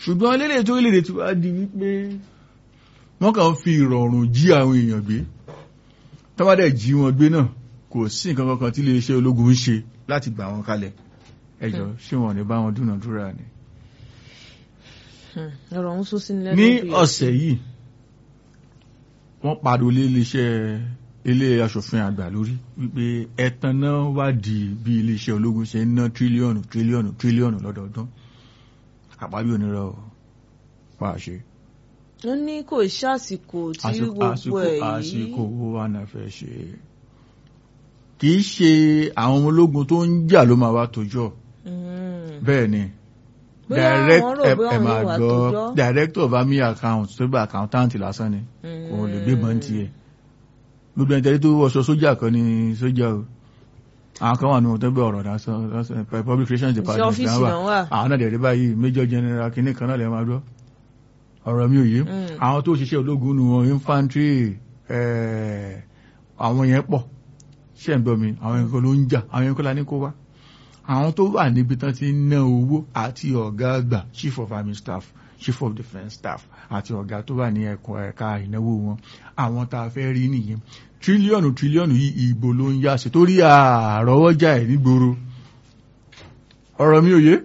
ṣùgbọ́n lélẹ̀ tó lè tí wá di wípé wọ́n kàn fi ìrọ̀rùn jí àwọn èèyàn gbé tọ́wádẹ̀ jí wọn gbé náà kò sí nǹkan kankan tí iléeṣẹ́ ológun ń ṣe láti gbà wọn kalẹ̀ ẹjọ́ ṣé wọn ní bá wọn dúnàdúrà ni. ọ̀rọ̀ ń sún sí nílẹ̀ ní ọ̀sẹ̀ yìí wọ́n pariwo lé iléeṣẹ́ ilé aṣòfin àgbà lórí wípé ẹ̀tàn náà wádìí bí iléeṣẹ́ ológun ṣe ń ná tírílíọ̀nù lọ́dọọdún àpábí onírọ̀ pàṣẹ. wọ́n ní kò ṣàsìkò tí gbogbo ẹ̀ yìí. àsìkò owó wà náà fẹ́ ṣe kì í ṣe àwọn ọmọ ológun tó ń jà ló máa wá tójọ́ bẹ́ẹ̀ ni director of army account tó bá accountant lásán ni kò lè gbé bọ́ǹtì ẹ̀ gbogbo ẹ̀ńtẹ́lẹ́ tó wọṣọ sójà kan ní sójà o àwọn kan wà ní ọ̀tọ́ bẹ́ ọ̀rọ̀ lásán public relations department wà àwọn náà dẹ̀rẹ́ báyìí major general kìíní kan náà lè máa gbọ́ ọ̀rọ̀ mi ò yé àwọn tó ṣiṣẹ́ ológun nù wọn infantry àwọn yẹn pọ̀ ṣe ń gbọ́ mi àwọn yẹn kọ́ ló ń jà àwọn yẹn kọ́ la ní kó wá àwọn tó wà níbi tán ti ná owó àti ọ̀gá àgbà chief of army staff chief of defence staff àti ọ̀gá tó wà ní ẹ̀ka ìnáwó wọn àwọn tá a fẹ́ rí nìyẹn tírílíọ̀nù yìí ìbò ló ń yá sí torí àrọ́wọ́jà ẹ̀ nígboro ọ̀rọ̀ mi ò yé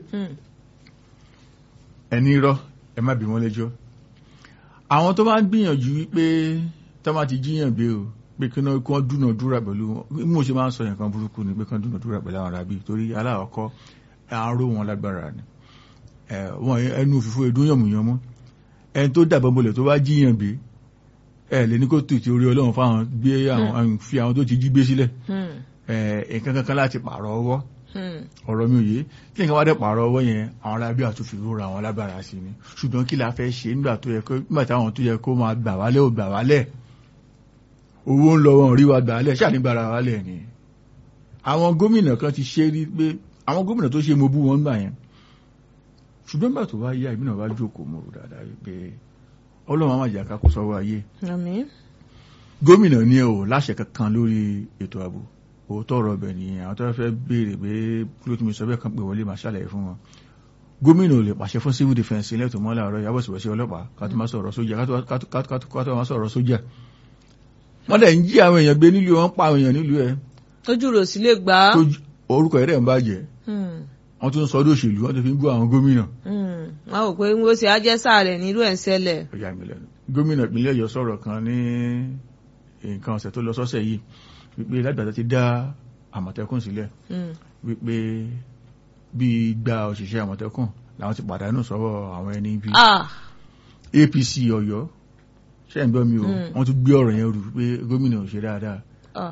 ẹni irọ́ ẹ má bí wọ́n lẹ́jọ́ àwọn tó máa ń gbìyànjú wípé tó máa ti jíyàn gbé o pé kí wọ́n dúnàdúrà pẹ̀lú wọn mo ṣe máa ń sọ nǹkan burúkú ni pé kí wọ́n dúnàdúrà pẹ̀lú àwọn arábí torí aláàkọ́ àárò wọn lágbára ni wọn ẹnu òfìfo ìdúnyànmùyànmú ẹni tó dàbọ̀ bolẹ̀ tó wá jíyàn gbé ẹ lè ní kó tù tí orí ọlọ́run fáwọn gbé àwọn fi àwọn tó ti jí gbé sílẹ̀ nǹkan kankan láti pààrọ̀ ọwọ́ ọ̀rọ̀ mi ò yé tí nǹkan wá dẹ̀ pààrọ̀ ọwọ́ yẹn àwọn arábí àtúnfi rúra àwọn lágbára sí ni ṣùgbọ́n kí la fẹ́ ṣe nígbà táwọn tó yẹ kó máa gbà wálẹ̀ ò gbà wálẹ̀ owó ń lọ wọn rí wa gbà wálẹ̀ ṣànígbàra wálẹ̀ ni àwọn gómìnà kan ti ṣe rí pé àwọn gómìnà tó ṣe mo bú wọn gbà yẹn ṣùgbọ́n bá tó wá yá ìbínà wá jókòó mo rò dáadáa wípé ọlọ́run àwọn àjàká kò sọ́wọ́ ayé gómìnà ní ò láṣẹ kankan lórí ètò ààbò òótọ́ ọ̀rọ̀ ọbẹ̀ ni àwọn tó fẹ́ béèrè pé kí ló tún mi sọ bẹ́ẹ̀ kan pé wọlé máa ṣàlàyé fún wọn gómìnà ò lè pàṣẹ fún civil defence ilẹ̀ tó mọ́lá ọ̀rọ̀ yàbọ̀ síwọ̀sí ọlọ́pàá ká tó máa sọ̀rọ̀ sójà wọ́n dẹ̀ ń jí àwọn èèyàn gbé nílùú wọn pa àwọn èèyàn nílùú ẹ̀ tójú rò sí lè gbà á orúkọ ẹ̀rẹ̀ ń bàjẹ́ wọ́n tún sọdọ̀ òṣèlú wọ́n tó fi ń gbọ́ àwọn gómìnà. wọ́n ò pé ń wo ṣe ajẹ́sà rẹ̀ nílùú ẹ̀ ń ṣẹlẹ̀. gómìnà ìpínlẹ̀ Ọ̀yọ́ sọ̀rọ̀ kan ní nǹkan ọ̀sẹ̀ tó lọ sọ́sẹ̀ yìí wípé lágbàtà ti dá Àmọ̀tẹ́kùn sílẹ̀ wípé bí igba òṣìṣẹ́ Àmọ̀tẹ́kùn làwọn ti pàdánù sọ́wọ́ àwọn ẹni bí APC Ọ̀yọ́ ṣe ń gbọ́ mi o wọ́n tún gbé ọ̀rọ̀ yẹn rù pé gómìnà ò ṣe dáadáa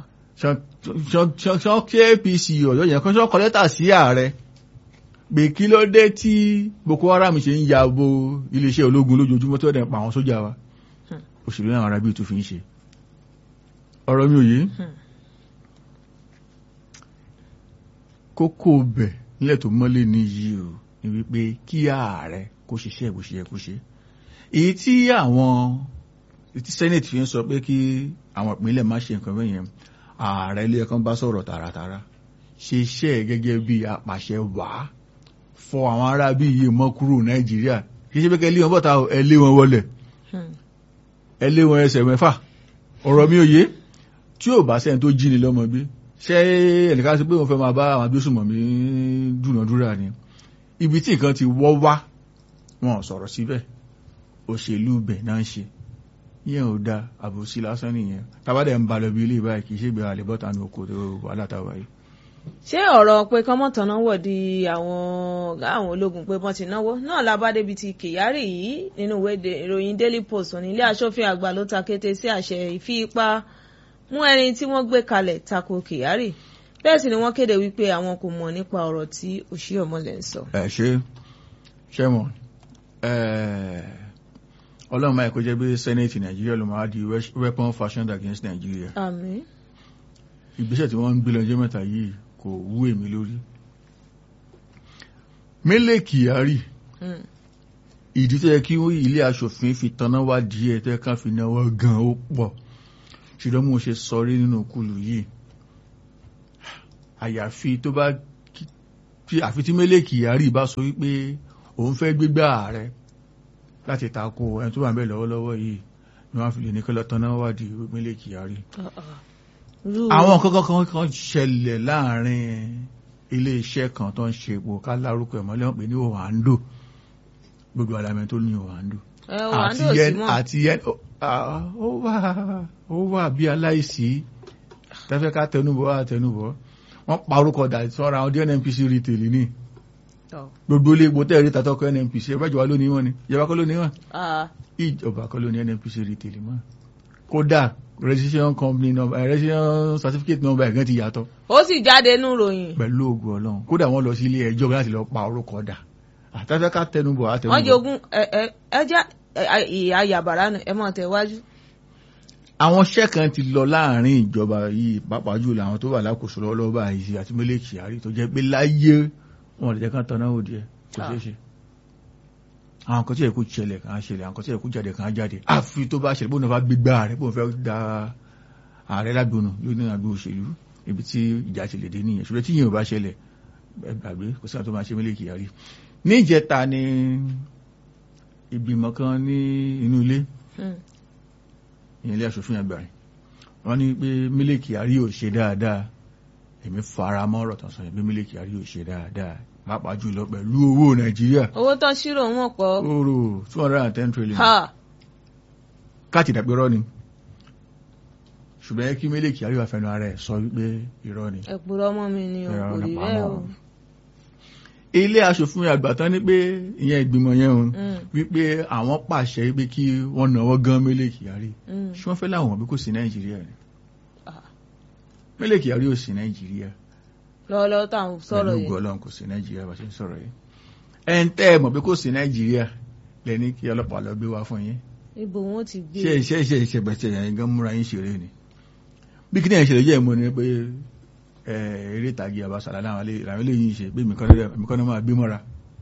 ṣan kí APC Ọ̀yọ́ yẹn kan ṣọ́ kọ lẹ́tà sí ààrẹ pé kí ló dé tí Boko Haram ṣe ń ya bo iléeṣẹ́ ológun lójoojúmọ́ tó dẹ̀ pa àwọn sójà wa òṣèlú náà arábí tó fi ń ṣe ọ̀rọ̀ mi ò yé kókó bẹ̀ nílẹ̀ tó mọ́lé ní yìí o ní wípé kí ààrẹ kó ṣiṣẹ́ bó ṣe yẹ kó ṣe èyí tí àwọn Senate fi ń sọ pé kí àwọn ìpínlẹ̀ má ṣe nǹkan bẹ́ẹ̀ yẹn ààrẹ ilé ẹ̀kan bá sọ̀rọ̀ tààràtààrà ṣe iṣẹ́ gẹ́gẹ́ bí apàṣẹ wàá fọ àwọn ará bí iye mọ́ kúrò Nàìjíríà kì í ṣe pé kẹ́ lé wọn bọ́ta ẹ lé wọn wọlẹ̀ ẹ lé wọn ẹsẹ̀ mẹ́fà ọ̀rọ̀ mi ò yé tí ò bá sẹ́ni tó jí ni lọ́mọ gbé ṣé ẹnìkan sí pé wọ́n fẹ́ máa bá àwọn agbésùnmọ̀mí dúnàdúrà ni ibi tí nǹkan ti wọ́ wá wọn ò sọ̀rọ̀ síbẹ̀ òṣèlú bẹ̀ náà ń ṣe yẹn ò da àbòsí lásán nìyẹn tàbádẹ̀ ń balẹ̀ bí ilé ìbáyìí kì í ṣe ìgbé àlebọ́ta ní oko tó wà látàwà yìí. ṣé ọ̀rọ̀ pé kọ́mọ̀tàn náà wọ̀ di àwọn ológun pé wọ́n ti náwó náà lábá débi ti Kyari yìí nínú ìwé ìròyìn Daily Post ní ilé aṣòfin àgbà ló ta kété sí àṣẹ ìfi ipá mú ẹni tí wọ́n gbé kalẹ̀ tako Kyari bẹ́ẹ̀ sì ni wọ́n kéde wípé àwọn kò mọ̀ nípa ọ̀rọ̀ tí Oshiomhole ń sọ. ṣé mọ̀ ọlọ́run máa kó jẹ́ bí Senate Nàìjíríà ló máa di weapon fashioned against Nigeria. Àmín. ìgbésẹ̀ tí wọ́n ń gbé lọ́jọ́ mẹ́ta yìí kò wú èmi lórí. Mele Kyari ìdí tó yẹ kí ilé aṣòfin fi tanná wá díẹ̀ tó yẹ ká fi náwó gan ó pọ̀ ṣùgbọ́n mo ṣe sọrí nínú kùlù yìí àyàfi tó bá àfi tí Mele Kyari bá sọ wípé òun fẹ́ gbégbá ààrẹ láti tako ẹni tó wà ń bẹ̀ lọ́wọ́lọ́wọ́ yìí ni wọ́n fi lè ní kí lọ́tọ́ náà wádìí Mele Kyari. Àwọn kankan kan ṣẹlẹ̀ láàrin ilé iṣẹ́ kan tó ń ṣe epo ká lárúkọ ẹ̀mọ́lẹ́ wọn pè ní Oando gbogbo alamẹ tó ní Oando àti yẹn ó wà bí aláìsí tẹ́fẹ́ ká tẹnubọ̀ wọ́n pa orúkọ dà sọ́ra àwọn NNPC retail ní gbogbo ilé epo tẹ́ẹ̀rí tàtọ́kọ NNPC ẹgbẹ́jọba ló ní wọn ni ìjọba kọ́ ló ní wọn ìjọba kọ́ ló ní NNPC retail mọ́ kódà registration company number registration certificate number ẹ̀gán ti yàtọ̀ ó sì jáde nú ròyìn pẹ̀lú ògùn Ọlọ́run kódà wọ́n lọ sí ilé ẹjọ́ láti lọ pa orúkọ dà àtẹ́fẹ́ ká tẹnubọ̀ wọ́n jogún ẹjẹ́ ìyá yàbàrá ẹ mọ̀ tẹ̀wájú. Àwọn iṣẹ́ kan ti lọ láàrin ìjọba yìí pàápàá jùlọ àwọn tó wà lákòóso lọ́wọ́lọ́wọ́ báyìí àti Mele Kyari tó jẹ́ pé láyé wọn lè jẹ́ kán tanná òdì ẹ̀ kò ṣeé ṣe. Àwọn kan tí ẹ̀kú ṣẹlẹ̀ kan ṣẹlẹ̀ àwọn kan tí ẹ̀kú jáde kan jáde àfi tó bá ṣẹlẹ̀ bóun náà bá gbégbá ààrẹ bóun fẹ́ da ààrẹ lágbónú lónìí àgbò òṣèlú ibi tí ìjà ti lè dé nìyẹn ṣùgbọ́n tí yìnyín ò bá ṣẹlẹ̀ gbàgbé kò sí àwọn tó máa ṣe Mele Kyari. Ní ìjẹta ni ìgbìmọ̀ kan ní inú ilé ilé aṣòfin àgbà rẹ̀ wọ́n ní pé Mele Kyari ò ṣe dáadáa èmi fara mọ́ ọ̀rọ̀ tán sọ yẹn pé Mele Kyari ò ṣe dáadáa pàápàá jùlọ pẹ̀lú owó Nàìjíríà owó tán ṣírò wọn pọ̀ oòrò 210 trillion káàtì ìdàpẹ́rọ́ ni ṣùgbọ́n kí Mele Kyari wà fẹnu ara ẹ̀ sọ wípé irọ́ ni ẹ̀pùrọ́ mọ́ mi ni kò rí bẹ́ẹ̀ o. Ilé aṣòfin àgbà tán ní pé ìyẹn ìgbìmọ̀ yẹn o wípé àwọn pàṣẹ wípé kí wọ́n náwó gan Mele Kyari ṣé wọ́n fẹ́ láwọn bí kò sí Nàìjíríà ni Mele Kyari ò sí Nàìjíríà lọ́wọ́lọ́wọ́ táwọn sọ̀rọ̀ yìí pẹ̀lú Ọlọ́run kò sí Nàìjíríà bá ṣe ń sọ̀rọ̀ yìí ẹ̀ ń tẹ́ ẹ̀ mọ̀ pé kò sí Nàìjíríà lẹ́ni kí ọlọ́pàá lọ gbé wá fún yín ibo wọn ti gbé ṣe ìṣẹ̀bẹ̀ṣẹ̀ yẹn gan múra yín ṣeré ni bí kí ní ẹ̀ṣẹ̀lẹ̀ jẹ́ ìmọ̀ ni pé eré ìtàgé àbáṣàlá láwọn eléyìí ṣe pé mìkan máa gbé mọ́ra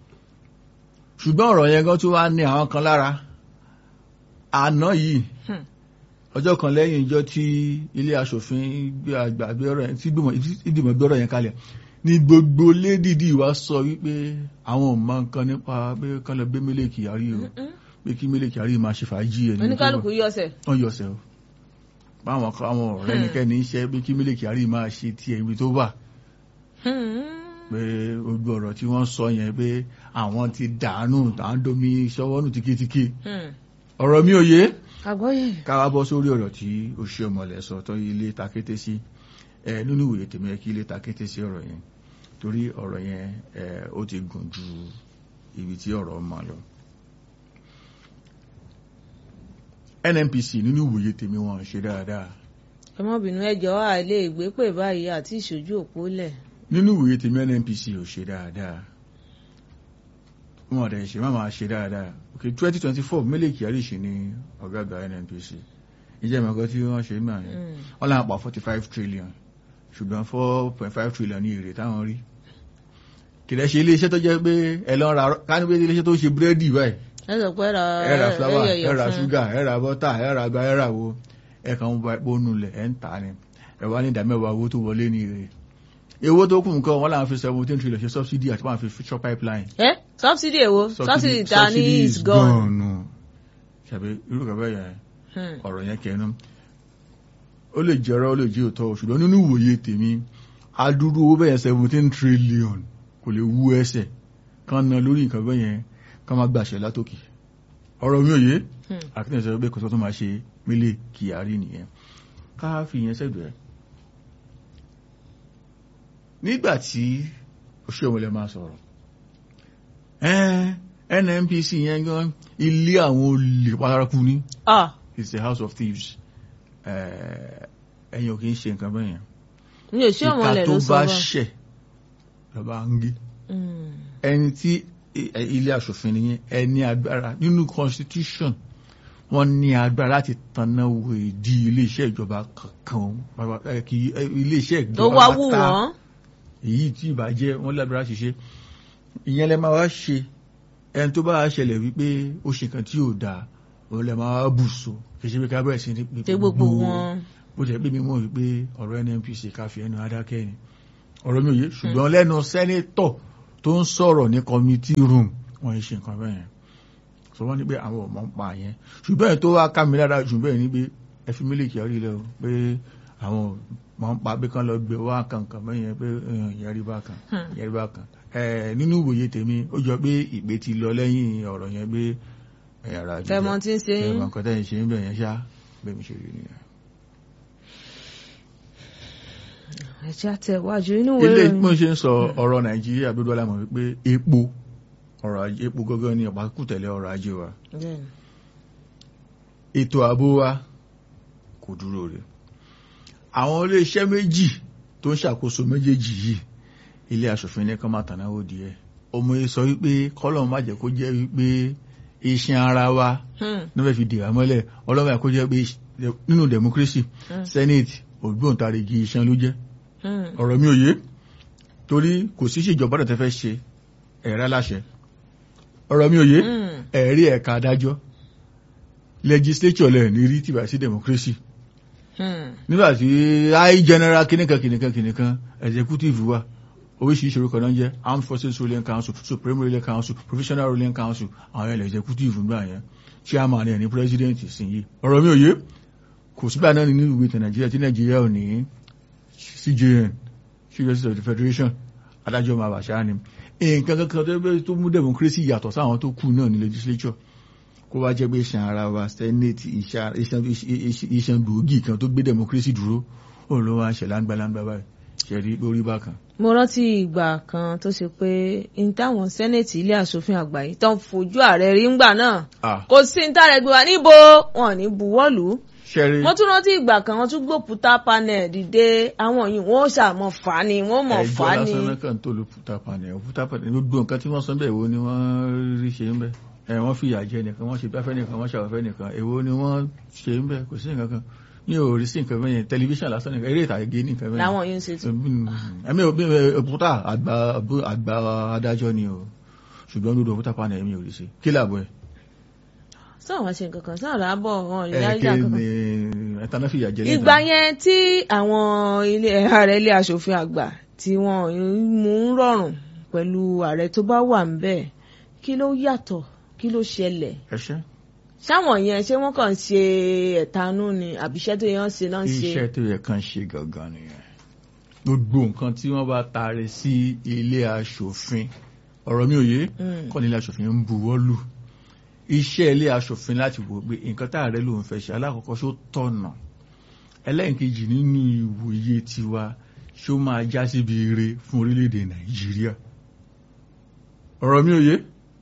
ṣùgbọ́n ọ̀rọ̀ yẹn gan tó wá ní àwọn kan lára àná yìí ọjọ́ kan lẹ́yìn ìjọ tí ilé aṣòfin gbé ọ̀rọ̀ yẹn tí ìgbìmọ̀ gbé ọ̀rọ̀ yẹn kalẹ̀ ní gbogbo lédìdí wa sọ wípé àwọn ò mọ nǹkan nípa pé kán lọ gbé Mele Kyari o pé kí Mele Kyari máa ṣe fàájì ẹ̀ ní oníkálukú yọ̀sẹ̀ wọ́n yọ̀sẹ̀ o báwọn àwọn ọ̀rẹ́ nìkẹ́ni iṣẹ́ pé kí Mele Kyari máa ṣe ti ibi tó wà pé gbogbo ọ̀rọ̀ tí wọ́n sọ yẹn pé àwọn ti dànù tàǹdomi ṣọwọ́nù tíkétíké ọ̀rọ̀ mi ò yé káwá bọ́ sórí ọ̀rọ̀ tí oṣù ọmọlẹ̀ sọ tó ilé takété sí nínú ìwòye tèmi kí ilé takété sí ọ̀rọ̀ yẹn torí ọ̀rọ̀ yẹn ó ti gùn ju ibi tí ọ̀rọ̀ mọ̀ lọ. NNPC nínú ìwòye tèmi wọn ṣe dáadáa. ọmọbìnrin ẹjọ́ àìlè ìgbé pè báyìí àti ìṣojú òpó lẹ̀. nínú ìwòye tèmi NNPC ò ṣe dáadáa wọn ọ̀dẹ̀ ṣe máa ṣe dáadáa ok 2024 Mele Kyari ṣe ní ọ̀gá àgbà NNPC ìjẹ́ ìmọ̀gọ́ tí wọ́n ṣe náà yẹn wọ́n láwọn pa 45 trillion ṣùgbọ́n 4.5 trillion ní èrè táwọn rí kìlẹ̀ ṣe iléeṣẹ́ tó jẹ́ pé ẹ̀lọ́ra kánípé iléeṣẹ́ tó ṣe búrẹ́dì báyìí ẹ̀rà fúláwà ẹ̀rà ṣúgà ẹ̀rà bọ́tà ẹ̀rà àgbà ẹ̀rà wo ẹ̀kan ń bá epo nulẹ̀ ẹ̀ ń tà ní ẹ̀wá ní ìdámẹ́wàá owó tó wọlé ní èrè owó tó kù nǹkan wọ́n láwọn fi 17 trillion ṣe subsidy àti wọ́n fi future pipeline. Subsidy èwo subsidy ta ní is gone. ṣàbí irú kẹfẹ́ yẹn ọ̀rọ̀ yẹn kẹnu ó lè jẹ́rọ ó lè jẹ́ òótọ́ ṣùgbọ́n nínú ìwòye tèmi adúrú owó bẹ́yẹn 17 trillion kò lè wú ẹsẹ̀ kan ná lórí nǹkan bẹ́yẹn kan máa gbàṣẹ látòkè ọ̀rọ̀ mi ò yé àkíyàn sọ pé kò sọ tó máa ṣe Mele Kyari nìyẹn ká fi yẹn sẹ́gbẹ̀ẹ́ nígbà tí Òṣìọ̀mọlẹ̀ máa sọ̀rọ̀ NNPC yẹn gan ilé àwọn olè pátárákú ní it's the house of thieves ẹ̀yin ò kì í ṣe nǹkan bẹ́yẹn ìka tó bá ṣẹ̀ lọ́ba ń gé ẹni tí ilé aṣòfin nìyẹn ẹni agbára nínú constitution wọ́n ní agbára láti tanná wo ìdí iléeṣẹ́ ìjọba kankan kí iléeṣẹ́ ìjọba bá èyí tí ìbàjẹ́ wọ́n lágbára ṣiṣẹ́ ìyẹn lẹ máa wá ṣe ẹni tó bá ṣẹlẹ̀ wípé ó ṣe kan tí ò dáa òun lẹ máa wá bùsọ kì í ṣe pé ká bẹ̀rẹ̀ sí ní pé gbogbo wọn bó jẹ́ pé mímọ́ wípé ọ̀rọ̀ NNPC ká fi ẹnu adákẹ́ ni ọ̀rọ̀ mi ò yé ṣùgbọ́n lẹ́nu sẹ́nétọ̀ tó ń sọ̀rọ̀ ní committee room wọ́n ń ṣe nǹkan bẹ́ẹ̀ yẹn sọ wọ́n ní pé àwọn ọmọ ń pa yẹn ṣùgbọ́n tó wá ká mi lára jù bẹ́ẹ̀ ni pé ẹ fi mílíkì ọrí lẹ o pé àwọn ọmọ ń pa pé kán lọ gbé wá kankan mẹ́yẹn pé yẹrí bá kan nínú ìwòye tèmi ó jọ pé ìpè ti lọ lẹ́yìn ọ̀rọ̀ yẹn pé ẹ̀yàrá jù tẹ̀mọ́ tí ń ṣe yín nǹkan tẹ́ ń ṣe ń bẹ̀ yẹn ṣá bẹ́ẹ̀ mi ṣe rí nìyẹn. ẹ̀jẹ̀ àtẹ̀wájú inú ìwé ilé ìròyìn. mo ṣe ń sọ ọ̀rọ̀ Nàìjíríà gbogbo alámọ̀ wípé ọ̀rọ̀ ajé epo gọ́gọ́ ní ọ̀pá kùtẹ̀lẹ̀ ọ̀rọ̀ ajé wa ètò ààbò wa kò dúró rẹ̀ àwọn iléeṣẹ́ méjì tó ń ṣàkóso méjèèjì yìí ilé aṣòfin ní kán máa tànáwó díẹ̀ ọmọ yìí sọ wípé kọ́lọ́run má jẹ́ kó jẹ́ wípé iṣan ara wa ní wọ́n fi dìrà mọ́lẹ̀ ọlọ́run má kó jẹ́ pé nínú democracy senate ògbóǹtarìgì iṣan ló jẹ́ ọ̀rọ̀ mi ò yé torí kò sí ìṣèjọba náà tẹ́ fẹ́ ṣe ẹ̀rá láṣẹ ọ̀rọ̀ mi ò yé ẹ̀rí ẹ̀ka adájọ́ legislature lẹ̀ ní rí tìbà sí democracy nígbàtí high general kìnìkan executive wa oríṣiríṣi orúkọ náà jẹ́ armed forces ruling council supreme ruling council provisional ruling council àwọn ẹ̀lẹ̀ executive gbà yẹn chairman ẹ̀ ní president sí yìí ọ̀rọ̀ mi ò yé kò sígbà náà nínú ìwé ìtàn Nàìjíríà tí Nàìjíríà ò ní CJN Chief Justice of the Federation adájọ́ máa bàṣá ni nǹkan kankan tó mú democracy yàtọ̀ sáwọn tó kù náà ní legislature kó wá jẹ́ pé iṣan ara wa senate iṣan gbòógì kan tó gbé democracy dúró òun ló wá ń ṣe láńgbàláńgbà báyìí ṣe rí orí bákan. mo rántí ìgbà kan tó ṣe pé n táwọn sẹ́nẹ̀tì ilé aṣòfin àgbà yìí tán fojú ààrẹ rí ńgbà náà kò sí n tààrẹ gbé wa níbo wọn ní buwọ́lù mo tún rántí ìgbà kan wọn tún gbópútà panel dìde àwọn yìí wọn ó ṣàmọ fà ni wọn mọ fà ni. ẹjọ́ lásán kan tó lo òkúta panel gbogbo nǹkan tí wọ́n sọ bẹ́ẹ̀ wo ni wọ́n rí ṣe ń bẹ́ wọ́n fìyà jẹ nìkan wọ́n ṣe báfẹ́ nìkan wọ́n ṣàwọ̀fẹ́ nìkan èwo ni wọ́n ṣe ń bẹ́ kò sí nǹkan kan ní orí sí nǹkan bẹ́yẹn tẹlifíṣàn lásán nìkan eré ìtàgé nìkan bẹ́yẹn. láwọn yóò ṣe tù. ẹ̀mí òkúta àgbà adájọ́ ni o ṣùgbọ́n lórí òkúta panel mi ò rí sí kí làbọ̀ ẹ̀. sọ́wọ́n ṣe nǹkan kan sọ́wọ́n làbọ̀ wọn ò lè dájú kankan. ẹ̀tàná fìyà jẹ nìkan. ìgbà yẹn tí àwọn ààrẹ ilé aṣòfin àgbà tí wọ́n mú ń rọrùn pẹ̀lú ààrẹ tó bá wà ń bẹ̀ kí ló yàtọ̀ kí ló ṣẹlẹ̀. sáwọn yẹn ṣé wọ́n kàn ṣe ẹ̀tanú ni àbíṣẹ́ tó yẹn ṣe náà ṣe. iṣẹ́ tó yẹ kàn ṣe gangan nìyẹn gbogbo nǹkan tí wọ́n bá taari sí ilé aṣòfin ọ̀rọ̀ mi ò yé kọ́ ní ilé aṣòfin ń buwọ́ lù iṣẹ́ ilé aṣòfin láti wò pé nǹkan tá ààrẹ lòun fẹ́ ṣe alákọ̀ọ́kọ́ ṣó tọ̀nà ẹlẹ́ǹkejì nínú ìwòye tiwa ṣó máa já síbi ire fún orílẹ̀-èdè Nàìjíríà ọ̀rọ̀ mi ò yé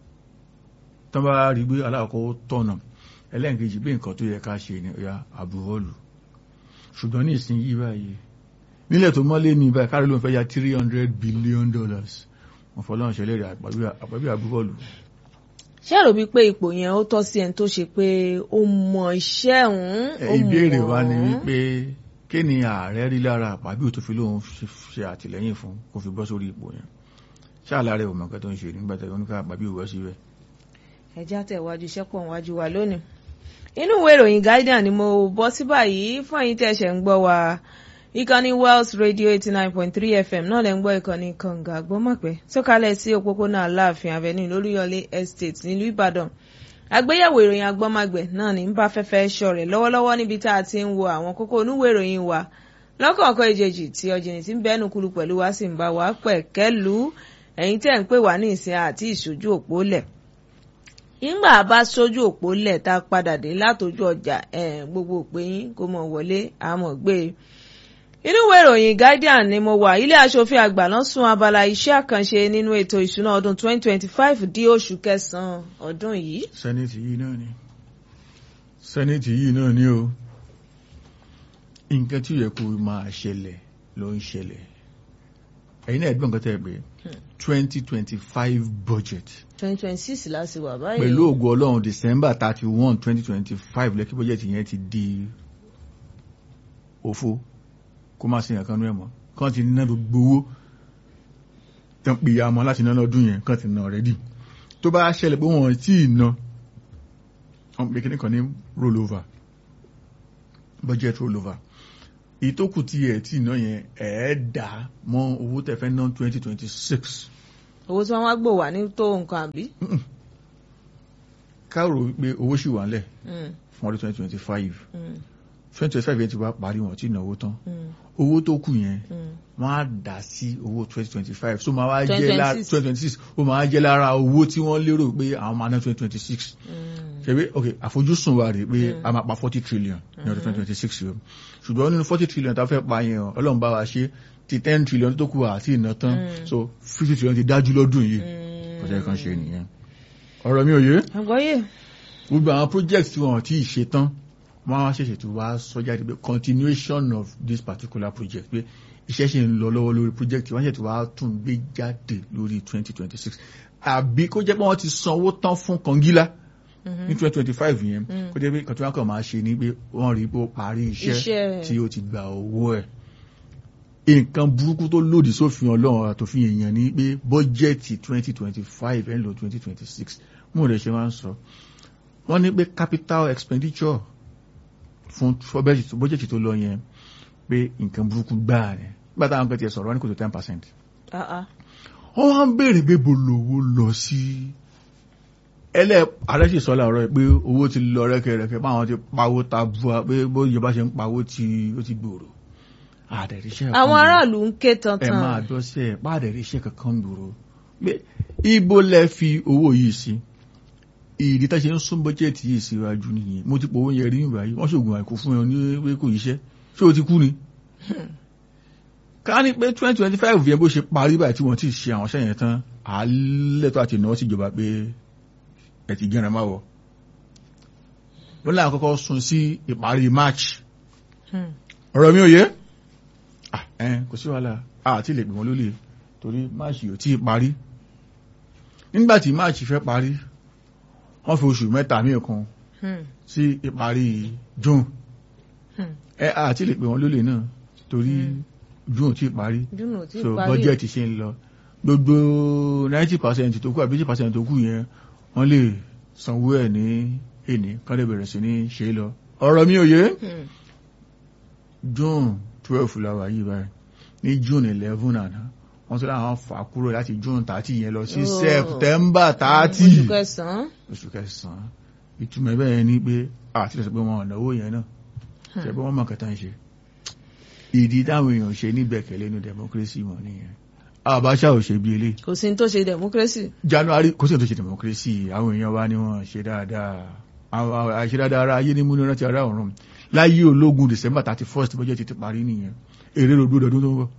tán bá rí pé alákọ̀ọ́kọ́ tọ̀nà ẹlẹ́ǹkejì pé nǹkan tó yẹ ká ṣe ni ọ̀yà àbúrọ́lù ṣùgbọ́n ní ìsìn yìí báyìí nílẹ̀ tó mọ́lé ní báyìí kárí ló ń fẹ́ ya $300 billion wọ́n fọlọ́run ṣẹlẹ̀ rẹ̀ àpàbí àbúrọ́lù. ṣé rò bí pé ipò yẹn ó tọ́ sí ẹni tó ṣe pé ó mọ iṣẹ́ òun. ìbéèrè wa ni wípé kí ni ààrẹ rí lára àpàbí tó fi lóun ṣe àtìlẹ́yìn fún kó fi bọ́ sórí ipò yẹn ṣáà láàrẹ ò mọ̀ nǹkan tó ń ṣe nígbà tí oníkà àpàbí ò wọ́ síbẹ̀. ẹja tẹ̀wájú iṣẹ́ pọ̀ wájú wa lónìí inú ìwé ìròyìn Guardian ni mo bọ́ sí báyìí fún ẹ̀yin tẹ̀sẹ̀ ń gbọ́ wa ìkànnì Wells Radio 89.3 FM náà lẹ́ ń gbọ́ ìkànnì kànga gbọ́mọ̀pẹ́ sọ̀kalẹ̀ sí òpópónà Aláàfin Avenue lólúyọlé Estate nílùú Ìbàdàn àgbéyẹ̀wò ìròyìn agbọ́mọ̀gbẹ̀ náà ní bá fẹ́fẹ́ ṣọ̀rẹ̀ lọ́wọ́lọ́wọ́ níbi tá a ti ń wo àwọn kókó onúwé ìròyìn wa lọ́kọ̀ọ̀kan ìjèjì tí ọ̀jìnì tí ń bẹ́nu kúrú pẹ̀lú wa sì ń bá wa pẹ̀kẹ́lú ẹ̀yin tẹ́ ń pè wá ní ìsìn àti ìṣojú òpó lẹ̀ ìgbà bá sójú òpó lẹ̀ tá a padà dé látòjú ọjà gbogbo òpè yín kó mọ̀ wọlé àmọ̀ gbé inú ìwé ìròyìn Guardian ni mo wà ilé aṣòfin àgbà ló sún abala iṣẹ́ àkànṣe nínú ètò ìṣúná ọdún 2025 di oṣù kẹsàn-án ọdún yìí. sẹ́nẹ̀tì yìí náà ni o nǹkan tí ó yẹ kó máa ṣẹlẹ̀ ló ń ṣẹlẹ̀ ẹ̀yin náà ẹ̀gbọ́n nǹkan tẹ́ ẹ pé 2025 budget 2026 láti wà báyìí pẹ̀lú ògo Ọlọ́run December 31 2025 lẹ́kí budget yẹn ti di òfo kó má sí nǹkan nú ẹ̀ mọ́ kán ti ná gbogbo owó tán pè ya mọ́ láti ná lọ́dún yẹn kán ti ná already tó bá ṣẹlẹ̀ pé wọ́n tí ì ná wọ́n pè kíní kan ní rollover budget rollover ìtókù tí ẹ̀ tí ì ná yẹn ẹ̀ẹ́dà mọ́ owó tẹ̀fẹ́ ná 2026 owó tí wọ́n wá gbò wà ní tó nǹkan àbí káàrò wípé owó sì wà ńlẹ̀ fún ọdún 2025 2025 yẹn ti wá parí wọn tí ìnáwó tán owó tó kù yẹn wọ́n á dà sí owó 2025 so máa wá jẹ́ lára 2026 ó máa jẹ́ lára owó tí wọ́n lérò pé àwọn máa ná 2026 ṣebí ok àfojúsùn wa rèé pé a máa pa 40 trillion ní ọdún 2026 yìí ṣùgbọ́n nínú 40 trillion tá a fẹ́ pa yẹn Ọlọ́run bá wa ṣe ti 10 trillion tó kù àti ìná tán so 50 trillion ti dájú lọ́dún yìí kọjá kan ṣe nìyẹn ọ̀rọ̀ mi ò yé gbogbo àwọn project tí wọ́n ti ṣe tán wọ́n á ṣẹ̀ṣẹ̀ tí wá sọ jáde pé continuation of this particular project pé iṣẹ́ ṣe ń lọ lọ́wọ́ lórí project wọ́n ṣẹ̀ tí wá tún gbé jáde lórí 2026 àbí kó jẹ́ pé wọ́n ti sanwó tán fún kọngílá ní 2025 yẹn kó jẹ́ pé kàn tí wọ́n kàn máa ṣe ní pé wọ́n rí pé ó parí iṣẹ́ tí ó ti gba owó ẹ̀ nǹkan burúkú tó lòdì sófin Ọlọ́run àtòfin èèyàn ní pé bọ́jẹ́ẹ̀tì 2025 ẹ̀ ń lọ 2026 mú rẹ̀ ṣe máa ń sọ wọ́n ní pé capital expenditure fún bọ́jẹ́ẹ̀tì tó lọ yẹn pé nǹkan burúkú gbáà rẹ̀ nígbà táwọn kan ti sọ̀rọ̀ wọ́n ní kò tó 10%. wọ́n wá ń béèrè pé bolówó lọ sí ààrẹ sì sọ láàárọ̀ pé owó ti lọ rẹ́kẹrẹ́kẹ́ báwọn ti pawó tabua pé bó ìjọba ṣe ń pawó ó ti gbòòrò àwọn aráàlú ń ké tantan ẹ máa dọ́sẹ̀ pàdẹ̀ríṣẹ́ kankan gbòòrò pé ibo lẹ fi owó yìí sí ìdí tá ṣe ń sún bọ́jẹ́ẹ̀tì yìí síwájú nìyẹn mo ti pọ̀ owó yẹn rí ìgbà yìí wọ́n ṣògùn àìkú fún ẹ ní pé kò yíṣẹ́ ṣé o ti kú ni. ká ní pé 2025 yẹn bó ṣe parí báyìí tí wọ́n ti ṣe àwọn iṣẹ́ yẹn tán àálẹ́tọ́ àti ìnáwó síjọba pé ẹ ti gẹ́ran máa wọ̀. wọ́n láwọn kọ́kọ́ sún sí ìparí March. ọ̀rọ̀ mi ò yé kò sí wàhálà àti lè pè wọ́n lólè torí March yóò tí ì parí. nígbà tí March fẹ́ parí wọ́n fi oṣù mẹ́ta míì kan sí ìparí June àti lè pè wọ́n lólè náà torí June tí parí so budget ṣe ń lọ gbogbo 90% tó kù àbí 80% tó kù yẹn wọ́n lè sanwó ẹ̀ ní èní kán lè bẹ̀rẹ̀ sí ní ṣe lọ ọ̀rọ̀ mi ò yé June 12 làwà yìí báyìí ní June 11 àná wọ́n tó láwọn fà kúrò láti June 30 yẹn lọ sí September 30 oṣù kẹsàn-án ìtumọ̀ bẹ́ẹ̀ ni pé àti lọ sọ pé wọn ọ̀nàwó yẹn náà ṣe pé wọ́n mọ̀ kẹta ń ṣe ìdí táwọn èèyàn ṣe nígbẹ̀kẹ̀lé inú democracy wọn nìyẹn Abacha ò ṣe bí ilé kò sí tó ṣe democracy January kò sí tó ṣe democracy àwọn èèyàn wá ní wọ́n ṣe dáadáa àṣẹ dáadáa ara ayé ní múni rántí ara ọ̀run láyé ológun December 31st bọ́jẹ́ ti parí nìyẹn èrè rògbò ọdún tó ń bọ̀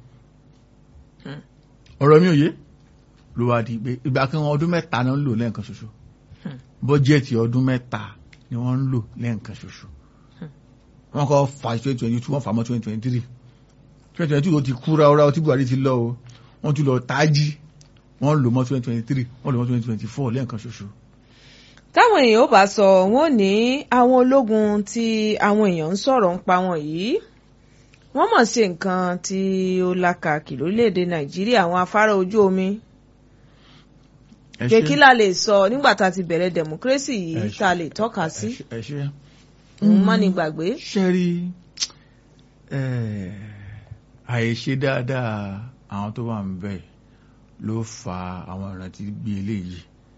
ọ̀rọ̀ mi ò yé ló wá di pé ìgbà kan ọdún mẹ́ta náà ń lò lẹ́ẹ̀kan ṣoṣo bọ́jẹ́tì ọdún mẹ́ta ni wọ́n ń lò lẹ́ẹ̀kan ṣoṣo wọ́n kọ́ fà 2022 wọ́n fà mọ́ 2023 2022 ló ti kú ráúráú tí Buhari ti lọ o wọ́n tún lọ tájí wọ́n lò mọ́ 2023 wọ́n lò mọ́ 2024 lẹ́ẹ̀kan ṣoṣo. táwọn èèyàn ò bá sọ wọ́n ní àwọn ológun tí àwọn èèyàn ń sọ̀rọ̀ ń pa wọn yìí wọ́n mọ̀ sí nǹkan tí ó lákàkì lórílẹ̀‐èdè Nàìjíríà àwọn afárá ojú omi pé kí la lè sọ nígbà tá a ti bẹ̀rẹ̀ democracy yìí tá a lè tọ́ka sí mọ́ni gbàgbé. ṣẹ́rí àìṣe dáadáa àwọn tó wà ń bẹ̀ ló fa àwọn ìrántí bí eléyìí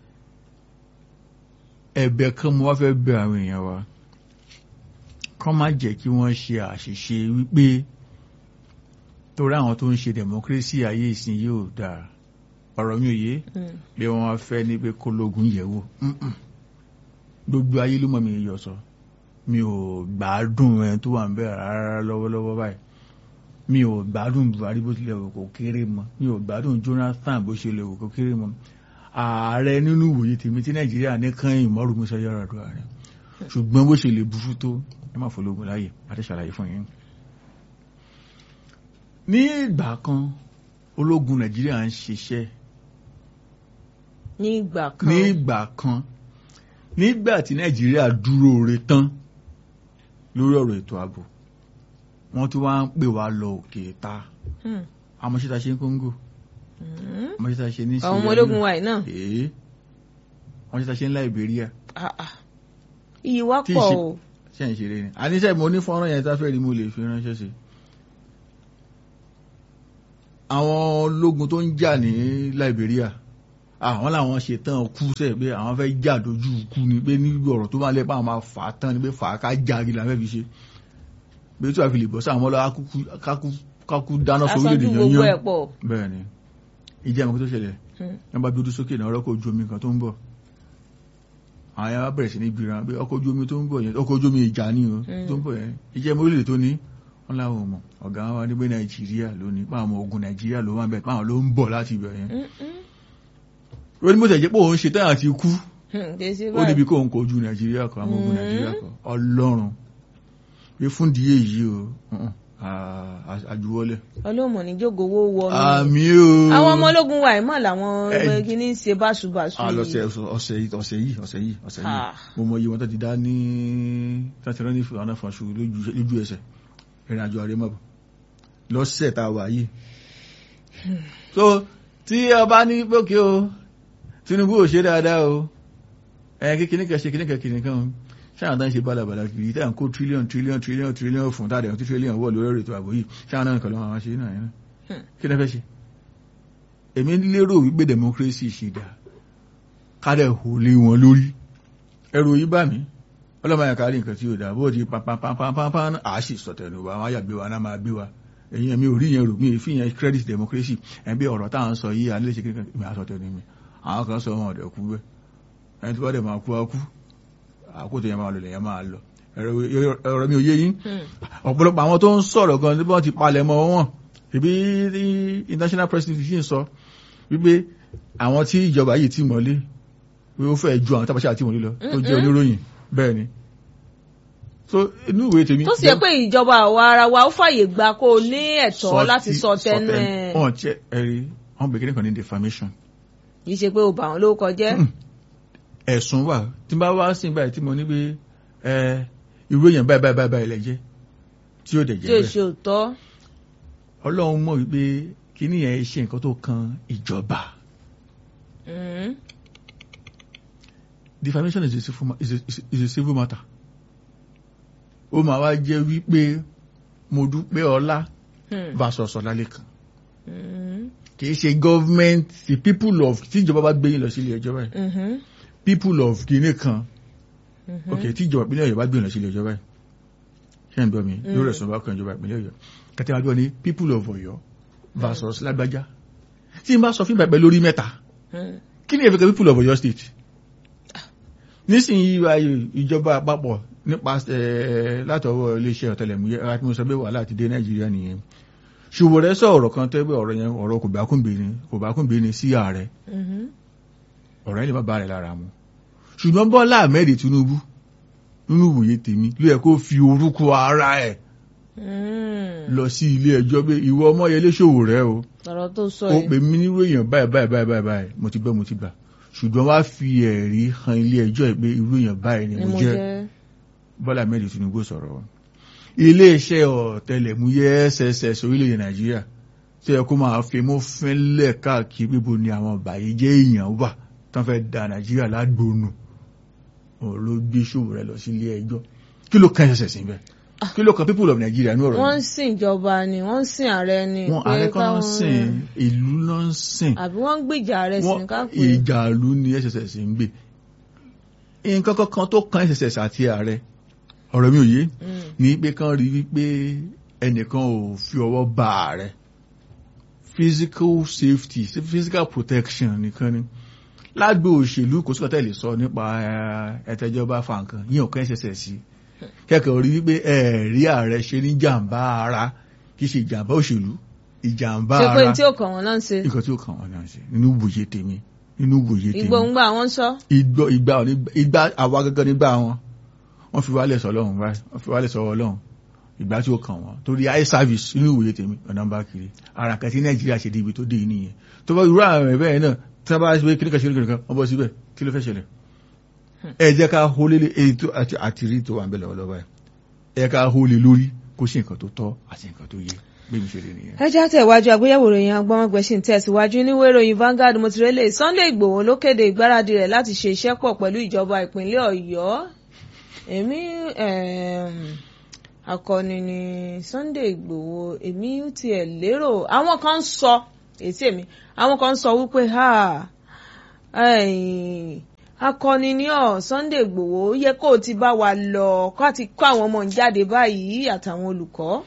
ẹ̀bẹ̀ kan mo wá fẹ́ bẹ̀ àwọn èèyàn wa kán má jẹ́ kí wọ́n ṣe àṣìṣe wípé torí àwọn tó ń ṣe democracy ayé ìsìn yóò dáa ọ̀rọ̀ mi ò yé bí wọ́n fẹ́ ní pé kólógun yẹ̀wò gbogbo ayé ló mọ̀ mi yọ sọ mi ò gbádùn ẹni tó wà ń bẹ̀ rárá lọ́wọ́lọ́wọ́ báyìí mi ò gbádùn Buhari bó tilẹ̀ wò kó kéré mọ́ mi ò gbádùn Jonathan bó ṣe lè wò kó kéré mọ́ ààrẹ nínú ìwòye tèmi tí Nàìjíríà ní kan ìmọ̀rù Musa Yar'Adua ààrẹ ṣùgbọ́n bó ṣe lè burú tó ẹ má fọlọ́gùn láàyè àti ṣàlàyé fún yín. ní ìgbà kan ológun Nàìjíríà ń ṣiṣẹ́ ní ìgbà kan nígbà tí Nàìjíríà dúró re tán lórí ọ̀rọ̀ ètò ààbò wọ́n tún wá ń pè wá lọ òkè ta àmọ́ṣẹ́ta ṣe ń Congo àmọ́ṣẹ́ta ṣe ní Sierra Leone àwọn ọmọ ológun wa náà àmọ́ṣẹ́ta ṣe ń Liberia iye wá pọ̀ o ṣe ń ṣeré ni àníṣẹ́ mo ní fọ́nrán yẹn táfẹ́ rí mo lè fi ránṣẹ́ sí àwọn ológun tó ń jà ní Liberia àwọn làwọn ṣe tán kú sẹ pé àwọn fẹ́ jà dojú kú ni pé ní ọ̀rọ̀ tó bá lẹ pé àwọn máa fà á tán ni pé fà á ká jáde la fẹ́ fi ṣe pé tí wàá fi lè bọ́ sí àwọn ọlọ́wà kákú dáná sórí èdè yẹn bẹ́ẹ̀ ni ìjẹ́ àmọ́ tó ṣẹlẹ̀ wọ́n bá dúdú sókè náà ọkọ̀ ojú omi kan tó ń bọ̀ àwọn yẹn bá bẹ̀rẹ̀ sí ní gbìyànjú pé ọkọ̀ ojú omi tó ń bọ̀ yẹn ọkọ̀ ojú omi ìjà ni o tó ń bọ̀ yẹn ìjẹ́ orílẹ̀ tó ní wọ́n láwọn ọmọ ọ̀gá wa ní pé Nàìjíríà lónìí páwọn ogun Nàìjíríà ló wà bẹ̀ páwọn ló ń bọ̀ láti ibẹ̀ yẹn ó ní mo tẹ̀ jẹ́ pé òun ṣe tán àti kú ó níbi kó òun kojú Nàìjíríà kan àwọn ogun Nàìjíríà kan Ọlọ́run pé fún díẹ̀ yìí o àjùwọlẹ̀. ọlọ́mọ ní jògówó wọ mi. àmì o. àwọn ọmọ ológun wa ìmọ̀ làwọn ẹgbẹ́ ní ṣe báṣubàṣu yìí. ọ̀sẹ̀ yìí mo mọ iye wọn tó ti dá ní tàtìrán ní ọ̀nà fàṣù lójú ẹsẹ̀ ìrìn àjò àrèmọ́bọ̀ lọ́sẹ̀ tá a wà yìí. so tí ọba ní pòkè o Tinubu ò ṣe dáadáa o kíkìníkà ṣe kíníkà ṣáà tán ṣe bálabàlá kìí tẹ́ à ń kó tírílíọ̀n fún tàdé ọ̀tí tírílíọ̀n wọ́ lórí ètò ààbò yìí ṣáà náà nǹkan lọ́wọ́ àwọn ṣe náà yẹn kí lẹ́fẹ́ ṣe èmi lérò wípé democracy ṣe dà kádẹ̀ hò lé wọn lórí ẹrù yìí bá mi ọlọ́mọ yẹn kárí nǹkan tí yóò dà bó ti pàpàpàpàpà àṣì sọ̀tẹ̀nù wa wọn yàgbé wa náà máa gbé wa èyí ẹ̀mí ò rí yẹn rò mí èéfì yẹn credit democracy ẹ̀bí ọ̀rọ̀ táwọn sọ yìí alẹ́ ṣe kékeré mi àsọtẹ̀nu mi àwọn kan sọ wọn ọ̀dẹ̀ kú bẹ́ẹ̀ ẹni tí wọ́n dẹ̀ máa kú á kú àkótò yẹn máa lò lèyàn máa lọ ẹ̀rọ mi ò yé yín ọ̀pọ̀lọpọ̀ àwọn tó ń sọ̀rọ̀ gan níbi wọ́n ti palẹ̀ mọ́ wọn ìbí international press institution sọ wípé àwọn tí ìjọba yìí ti mọ́lé pé ó fẹ́ ju àwọn tábàṣà àti mọ́lé lọ tó jẹ́ oníròyìn bẹ́ẹ̀ ni so inú ìwé tèmi. tó sì yẹ pé ìjọba àwa ara wa ó fàyè gbà kó o ní ẹ̀tọ́ láti sọ tẹnu ẹ̀. wọ́n jẹ́ ẹ̀rí wọ́n bẹ̀rẹ̀ kan ní defamation. kì í ṣe pé o bà wọ́n lórúkọ jẹ́. ẹ̀sùn wà tí n bá wá sí ìgbà tí mo ní pé irú èèyàn báyìí lẹ́jẹ́ tí ó dẹ̀ jẹ́ bẹ́ẹ̀. tí o ṣe òótọ́. Ọlọ́run mọ̀ wípé kíní yẹn ṣe nǹkan tó kan ìjọba. Defamation is a civil matter. Ó máa wá jẹ́ wípé mo dúpẹ́ ọlá versus Ọlálékan. Kì í ṣe government the people of tí ìjọba bá gbé yín lọ sí ilé ẹjọ́ báyìí. People of Guinea kan ok tí ìjọba ìpínlẹ̀ Ọ̀yọ́ bá gbé yín lọ sí ilé ẹjọ́ báyìí ṣé ń gbọ́ mi lórí ẹ̀sùn bá kan ìjọba ìpínlẹ̀ Ọ̀yọ́ kẹtẹ́ wájú ní people of Ọ̀yọ́ versus lágbájá tí n bá sọ fún ìgbàgbẹ́ lórí mẹ́ta kí ni ẹ̀fẹ̀ people of Ọ̀yọ́ state nísìnyí ìjọba àpapọ̀ nípa látọwọ́ iléeṣẹ́ ọ̀tẹlẹ̀múyẹ́ àti mo sọ pé wàhálà ti dé Nàìjíríà nìyẹn Ṣòwòrẹ́ sọ ọ̀rọ̀ kan tẹ́ pé ọ̀rọ̀ yẹn ọ̀rọ̀ kò bá kúnbé ni sí ààrẹ ọ̀rọ̀ yẹn lè má bá rẹ̀ lára mu ṣùgbọ́n Bọ́lá Ahmed Tinubu nínú ìwòye tèmi ló yẹ kó fi orúkọ ara ẹ̀ lọ sí ilé ẹjọ́ pé ìwọ Ọmọyẹlé Ṣòwòrẹ́ o ó pè mí nírú èèyàn báyìí mo ti gbà ṣùgbọ́n wá fi ẹ̀rí han ilé ẹjọ́ pé irú èèyàn báyìí ni mo jẹ́ Bọ́lá Ahmed Tinubu sọ̀rọ̀ iléeṣẹ́ ọ̀tẹlẹ̀múyẹ́ SSS orílẹ̀-èdè Nàìjíríà tí ẹ kó máa fi mú fẹ́lẹ̀ káàkiri bíbo ni àwọn bàyíjẹ́ èèyàn wà tán fẹ́ da Nàìjíríà lágbónú òun ló gbé Ṣòwòrẹ́ lọ sí ilé ẹjọ́ kí ló kàn SSS síbẹ̀ kí ló kan people of Nigeria ní ọ̀rọ̀ yìí. wọ́n ń sìn ìjọba ni wọ́n ń sìn ààrẹ ni. wọ́n ààrẹ kan ń sìn ìlú ló ń sìn. àbí wọ́n ń gbèjà ààrẹ sí ní ká pé. ìjà ìlú ni SSS ń gbé nǹkan kankan tó kan SSS àti ààrẹ ọ̀rọ̀ mi ò yé ní pé kán rí wípé ẹnìkan ò fi ọwọ́ bá ààrẹ physical safety physical protection nìkan ni lágbo òṣèlú kò sí kọ́tẹ́ lè sọ nípa ẹ̀tẹ́jọba fa nǹkan yín ò kàn SSS sí kẹ́kọ̀ọ́ rí wípé ẹ̀rí ààrẹ ṣe ní jàǹbá ara kì í ṣe ìjàǹbá òṣèlú ìjàǹbá ara. ṣe pé tí ó kàn wọ́n náà ń ṣe. nǹkan tí ó kàn wọ́n náà ń ṣe nínú ìwòye tèmi. ìgbòǹgbà wọn sọ. ìgbà àwa gẹ́gẹ́ nígbà wọ́n fi wálẹ̀ sọ Ọlọ́run báyìí wọ́n fi wálẹ̀ sọ Ọlọ́run ìgbà tí ó kàn wọ́n torí eye service nínú ìwòye tèmi ọ̀nà ń bá kiri ara kan tí Nàìjíríà ṣe dé ibi tó dé yìí nìyẹn tó bá irú àwọn ẹ̀bẹ̀ yẹn náà tí wọ́n bá ṣe kíníkan wọ́n bọ́ síbẹ̀ kí ló fẹ́ ṣẹlẹ̀ ẹ jẹ́ ká hó lé ètò àtìrí tó wà ń bẹ̀ lọ́wọ́lọ́wọ́ ẹ ká hó lé lórí kó ṣe nǹkan tó tọ́ àti nǹkan tó yẹ bí mi ṣe lè nìyẹn. ẹ já tẹ̀wájú àgbéyẹ̀wò ìròyìn agbọ́mọgbẹ́ sì ń tẹ̀síwájú níwèé ìròyìn Vanguard mo ti rélé Sunday Igboho ló kéde ìgbáradì rẹ̀ láti ṣe iṣẹ́ pọ̀ pẹ̀lú ìjọba ìpínlẹ̀ Ọ̀yọ́ èmi akọni ni Sunday Igboho èmi tiẹ̀ lérò àwọn kan sọ wípé akọni ní Sunday Igboho yẹ kó o ti bá wa lọ kó àti kó àwọn ọmọ ń jáde báyìí àtàwọn olùkọ́.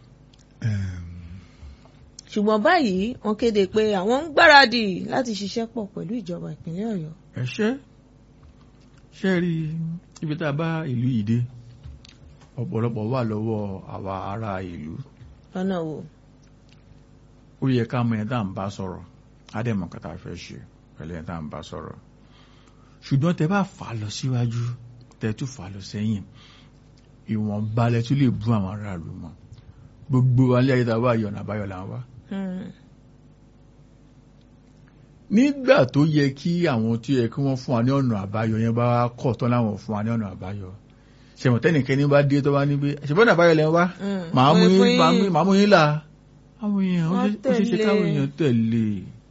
ṣùgbọ́n báyìí wọ́n kéde pé àwọn ń gbáradì láti ṣiṣẹ́ pọ̀ pẹ̀lú ìjọba ìpínlẹ̀ Ọ̀yọ́. ẹ ṣe rí ibi tá a bá ìlú yìí dé ọ̀pọ̀lọpọ̀ wà lọ́wọ́ àwa ará ìlú. lọ́nà wo. ó yẹ ká mọ ẹ̀ tá à ń bá sọ̀rọ̀ ádẹ́mọ̀ kan tá a fẹ́ ṣe pẹ̀lú ẹ̀ tá à ń bá sọ̀rọ̀ ṣùgbọ́n tẹ bá fà á lọ síwájú tẹ tún fà á lọ sẹ́yìn ìwọ̀nba lẹ tún lè bú àwọn aráàlú mọ́ gbogbo alẹ́ ayé tá a wá yọ̀nà àbáyọ̀ là ń wá. nígbà tó yẹ kí àwọn tí yẹ kí wọ́n fún wa ní ọ̀nà àbáyọ yẹn bá kọ̀ tán láwọn fún wa ní ọ̀nà àbáyọ ṣèmọ̀tẹ́nìkẹ́ni bá dé tó bá ní pé ṣèbọ́n àbáyọ lẹ́ ń wá màá mú yín là àwọn èèyàn ó ṣe káwọn èèyàn tẹ̀lé.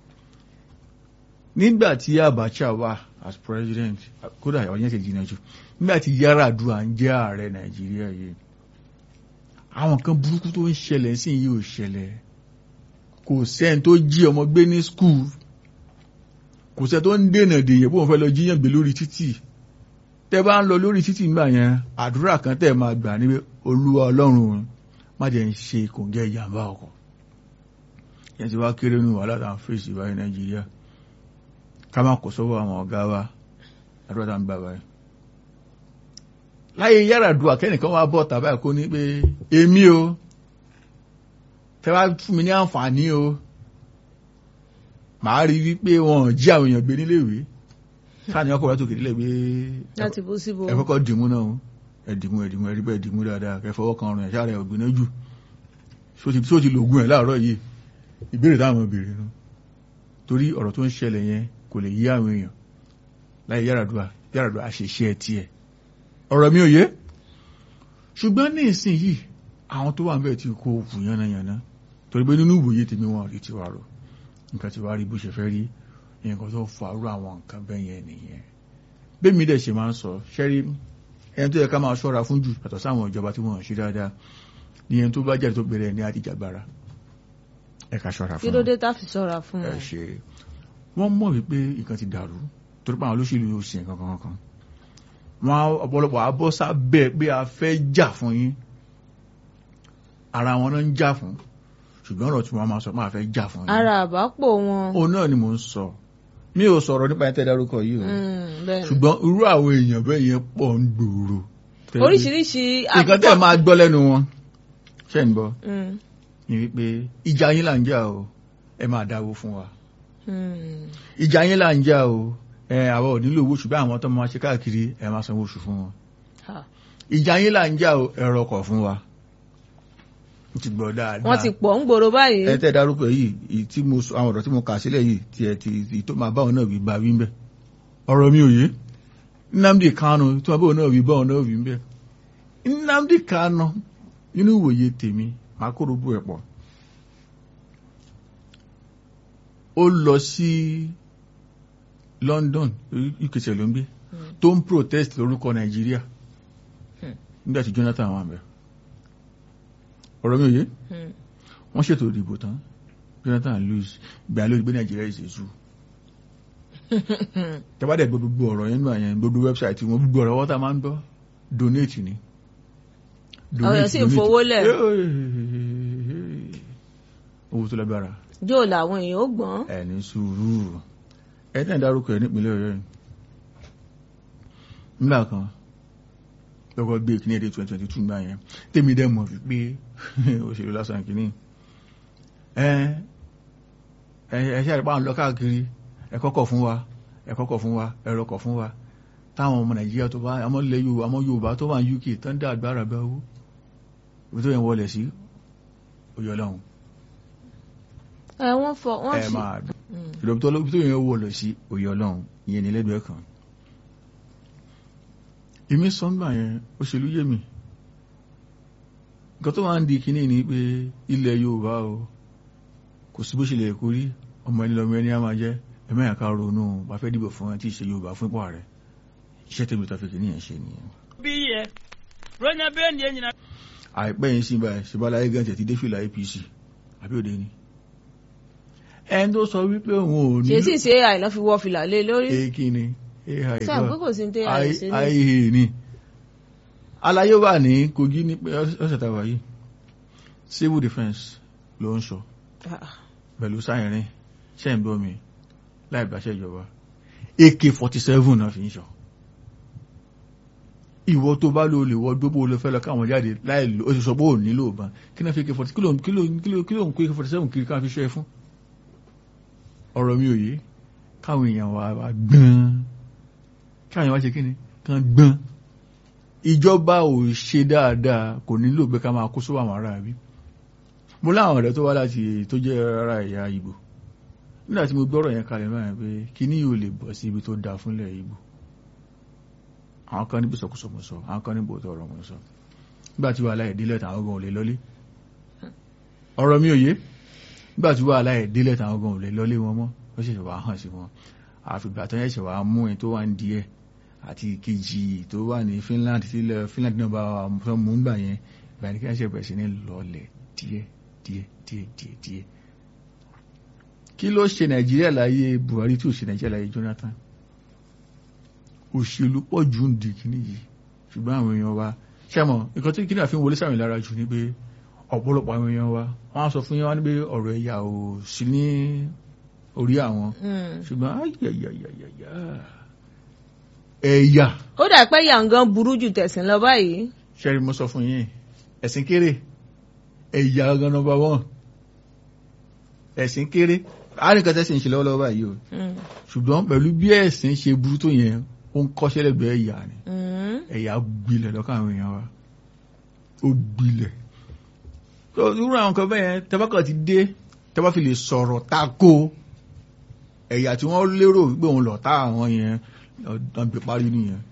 nígbà tí Abacha wà as president kódà ọ̀yẹ́ ṣe jìnnà jù nígbà tí Yar'Adua ń jẹ́ ààrẹ Nàìjíríà yìí àwọn kan burúkú tó ń ṣẹlẹ̀ sí yìí ò ṣẹlẹ̀ kò sẹ́ni tó jí ọmọ gbé ní skul kò sẹ́ni tó ń dènà dèyẹ bó wọn fẹ́ lọ jíyàn gbé lórí títì tẹ́ bá ń lọ lórí títì nígbà yẹn àdúrà kan tẹ́ máa gbà ní Olúwa Ọlọ́run má jẹ́ ń ṣe kòǹgẹ́ ìjàmbá ọkọ̀ yẹn ti wá kéré nù wàhálà tá à ń fèsì báyìí Nàìjíríà ká má kó sọ́wọ́ àwọn ọ̀gá wa àdúrà tá à ń gbà báyìí. láyé Yar'Adua kẹ́nìkan wá bọ̀ tàbí àkó ní pé èmi o tẹ́ wá fún mi ní àǹfààní o màá rí wípé wọn jí àwọn èèyàn gbé níléèwé sáàni ọkọ̀ látòkè nílẹ̀ gbé ẹ kọ́kọ́ dìmú náà ẹ̀dìmú ẹ̀rí bẹ́ẹ̀ dìmú dáadáa kẹfọwọ́ kan ọrùn ẹ̀ṣá rẹ̀ ọ̀gbìn náà jù só ti lògùn ẹ̀ láàárọ̀ yìí ìbéèrè táwọn béèrè nù torí ọ̀rọ̀ tó ń ṣẹlẹ̀ yẹn kò lè yí àwọn èèyàn láyé Yar'Adua àṣeṣe ẹ̀ tiẹ̀ ọ̀rọ̀ mi ò yé ṣùgbọ́n ní ìsìn yìí àwọn tó wà ń bẹ̀ tí kò kù yánnayànna torí pé nínú ìwòye tèmi wọn rí tiwa rò nǹkan tí wàá rí bó ṣe fẹ́ rí nǹkan tó farú àwọn nǹkan bẹ́ẹ̀ yẹn nìyẹn bẹ́ẹ̀ mi dẹ̀ ṣe máa ń sọ ṣẹ́rí ẹni tó yẹ ká máa ṣọ́ra fún jù yàtọ̀ sáwọn ìjọba tí wọ́n ń ṣe dáadáa ní ẹni tó bá jáde tó bẹ̀rẹ̀ ní àdìjàgbara ẹ ká ṣọ́ra fún kí ló dé tá fi ṣọ́ra fún ẹ ṣe wọ́n mọ̀ wípé nǹkan ti dàrú torí pé àwọn olóṣèlú yóò ṣe nǹkan kankan wọn ọ̀pọ̀lọpọ̀ abọ́sà bẹ́ẹ̀ pé a fẹ́ jà fún yín ara wọn náà ń jà fún ṣùgbọ́n ọ̀rọ̀ tí wọ́n máa sọ pé a fẹ́ jà fún yín ara àbápò wọn òun náà ni mò ń sọ mi ò sọ̀rọ̀ nípa ẹ̀ tẹ́ dárúkọ yìí o ṣùgbọ́n irú àwọn èèyàn bẹ́ẹ̀ yẹn pọ̀ ń gbòòrò oríṣiríṣi nǹkan tẹ́ máa gbọ́ lẹ́nu wọn ṣẹ́ ń bọ́ ni wípé ìjà yín là ń jà o ẹ máa dáwó fún wa ìjà yín là ń jà o àwọn ò nílò owó ṣùgbọ́n àwọn tó máa ṣe káàkiri ẹ máa sanwó oṣù fún wọn ìjà yín là ń jà o ẹ rọkọ̀ fún wa ti gbọ́ dáadáa wọ́n ti pọ̀ ń gbòòrò báyìí ẹ tẹ́ dárúkọ yìí tí mo sọ àwọn ọ̀rọ̀ tí mo kà sílẹ̀ yìí tí tó máa bá òun náà wí bá wí ń bẹ̀ ọ̀rọ̀ mi ò yé Nnamdi Kanu tí wọ́n bá òun náà wí bá òun náà wí ń bẹ̀ Nnamdi Kanu nínú ìwòye tèmi máa kó robo ẹ̀ pọ̀ ó lọ sí London ìkẹsẹ̀ ló ń gbé tó ń protest lórúkọ Nàìjíríà nígbà tí Jonathan wà ń bẹ̀ ọ̀rọ̀ mi ò yé wọ́n ṣètò ìdìbò tán Jonathan lose ìgbà ló gbé Nàìjíríà ìṣèṣù tẹ́bàdẹ̀ gbogbo ọ̀rọ̀ yẹn nígbà yẹn gbogbo wẹ́bsáìtì wọn gbogbo ọ̀rọ̀ wọ́tà máa ń gbọ́ donate ni ọ̀rọ̀ sì ń fowó lẹ̀ owó tó lágbára yóò làwọn èèyàn ó gbọ́n ẹni sùúrù ẹ̀tẹ́ ìdárúkọ ẹ̀ nípínlẹ̀ Ọ̀yọ́ yìí nígbà kan lọ́kọ́ gbé ìkíní èdè 2022 gbà yẹn tèmi dẹ̀ mọ̀ wípé òṣèlú lásán kìíní ẹ̀ṣẹ́ àrípá ń lọ káàkiri ẹ̀kọ́kọ̀ fún wa ẹ̀rọkọ̀ fún wa táwọn ọmọ Nàìjíríà tó bá ọmọ ilẹ̀ Yorùbá tó wà ní UK tán dá àgbára bẹ́ owó ibi tó yẹn wọlẹ̀ sí oyè Ọlọ́run wọ́n fi máa ìlọ́bí tó yẹn wọlẹ̀ sí oyè Ọlọ́run ìyẹn ní lẹ́gbẹ̀ẹ́ kan èmi sọ́ngbà yẹn òṣèlú yé mi nǹkan tó máa ń di kíní ni pé ilẹ̀ Yorùbá o kò sí bó ṣe lè kó rí ọmọ ẹni lọ́mọ ẹni á máa jẹ́ ẹ̀mẹ́yà ká ronú bá fẹ́ dìbò fún ẹ tí ìṣe Yorùbá fún ipò ààrẹ iṣẹ́ tẹ̀lé tó fi kíní yẹn ṣe nìyẹn. àìpẹ́ yìí sí báyìí ṣe bá láyé gan tẹ̀ ti dé fìlà APC àbí òde ni ẹni tó sọ wípé òun ò ní. ṣe sì ṣe àìná fi wọ́ fìlà lé lórí. èkì ni sáà pé kò sí ní tẹ́ àìsí ní. àìhè ni aláyé wà ní Kogi ní ọ̀sẹ̀ tàwa yìí civil defence ló ń sọ pẹ̀lú sáyẹ̀rín ṣẹ́ǹbọ́mi láì gbàṣẹ́ ìjọba AK-47 náà fi ń sọ. ìwọ tó bá lò lè wọ gbogbo olè fẹ́ lọ káwọn jáde láì lò ó ti sọ pé ò nílò ọba kí náà fi AK-47 kí ló ń kó AK-47 kiri ká fi ṣe fún. ọ̀rọ̀ mi ò yé káwọn èèyàn wá gbọ́n káwọn èèyàn wá ṣe kí ni kán gbọ́n. ìjọba ò ṣe dáadáa kò nílò pé ká máa kó sówó àwọn ará bí. mo láwọn ọ̀rẹ́ tó wá láti tó jẹ́ ara ẹ̀yà Ìgbò nígbà tí mo gbọ́rọ̀ yẹn kalẹ̀ báyìí pé kíní yóò lè bọ̀ sí ibi tó dáa fúnlẹ̀ Ìgbò. àwọn kan níbi sọkúsọ mọ̀ sọ àwọn kan níbo ọ̀rọ̀ mọ̀ sọ nígbà tí wàhálà ìdílé tàwọn gan ò lè lọlé. ọ̀rọ̀ mi ò yé nígbà tí wàhálà ìdílé tàwọn gan ò lè lọlé wọn mọ́ ó ṣẹ̀ṣẹ̀ wá hàn sí wọn àfìgbà tó yẹ̀ṣẹ̀ wá mú ẹ̀ tó wà ń díẹ̀ àti kejì tó wà ní Finland sílẹ̀ Finland náà bá wà mú ń gbà yẹn ìgbà ní kí wọ́n ṣe bẹ̀rẹ̀ sí ní lọlẹ̀ díẹ̀. kí ló ṣe Nàìjíríà láyé Buhari tí ò ṣe Nàìjíríà láyé Jonathan? òṣèlú pọ̀ jù ń di kíní yìí ṣùgbọ́n àwọn èèyàn wa ṣẹ́mọ̀ nǹkan tí kíní àfi ń wọlé sáwọn lára jù ní pé ọ̀pọ̀lọpọ̀ àwọn èèyàn wa wọ́n á sọ fún yín wá ní pé ọ̀rọ̀ ẹ̀yà ò sí ní orí àwọn ṣùgbọ́n ẹ̀yà. ó dà pé yàǹgàn burú jù tẹ̀sìn lọ báyìí. ṣẹ́rí mo sọ fún yín ẹ̀sìn kéré ẹ̀yà gangan number one ẹ̀sìn kéré àríkà tẹ́sí ń ṣe lọ́wọ́lọ́wọ́ báyìí o ṣùgbọ́n pẹ̀lú bí ẹ̀sìn ṣe burú tó yẹn ó ń kọ́ṣẹ́ lẹ́gbẹ̀ẹ́ ẹ̀yà ni ẹ̀yà gbilẹ̀ lọ́kàn àwọn èèyàn wa ó gbilẹ̀ tó irú àwọn kan bẹ́ẹ̀ tẹ́bákọ̀ ti dé tẹ́bá fi lè sọ̀rọ̀ tako ẹ̀yà tí wọ́n lérò pé òun lọ tá àwọn yẹn wọ́n gbé parí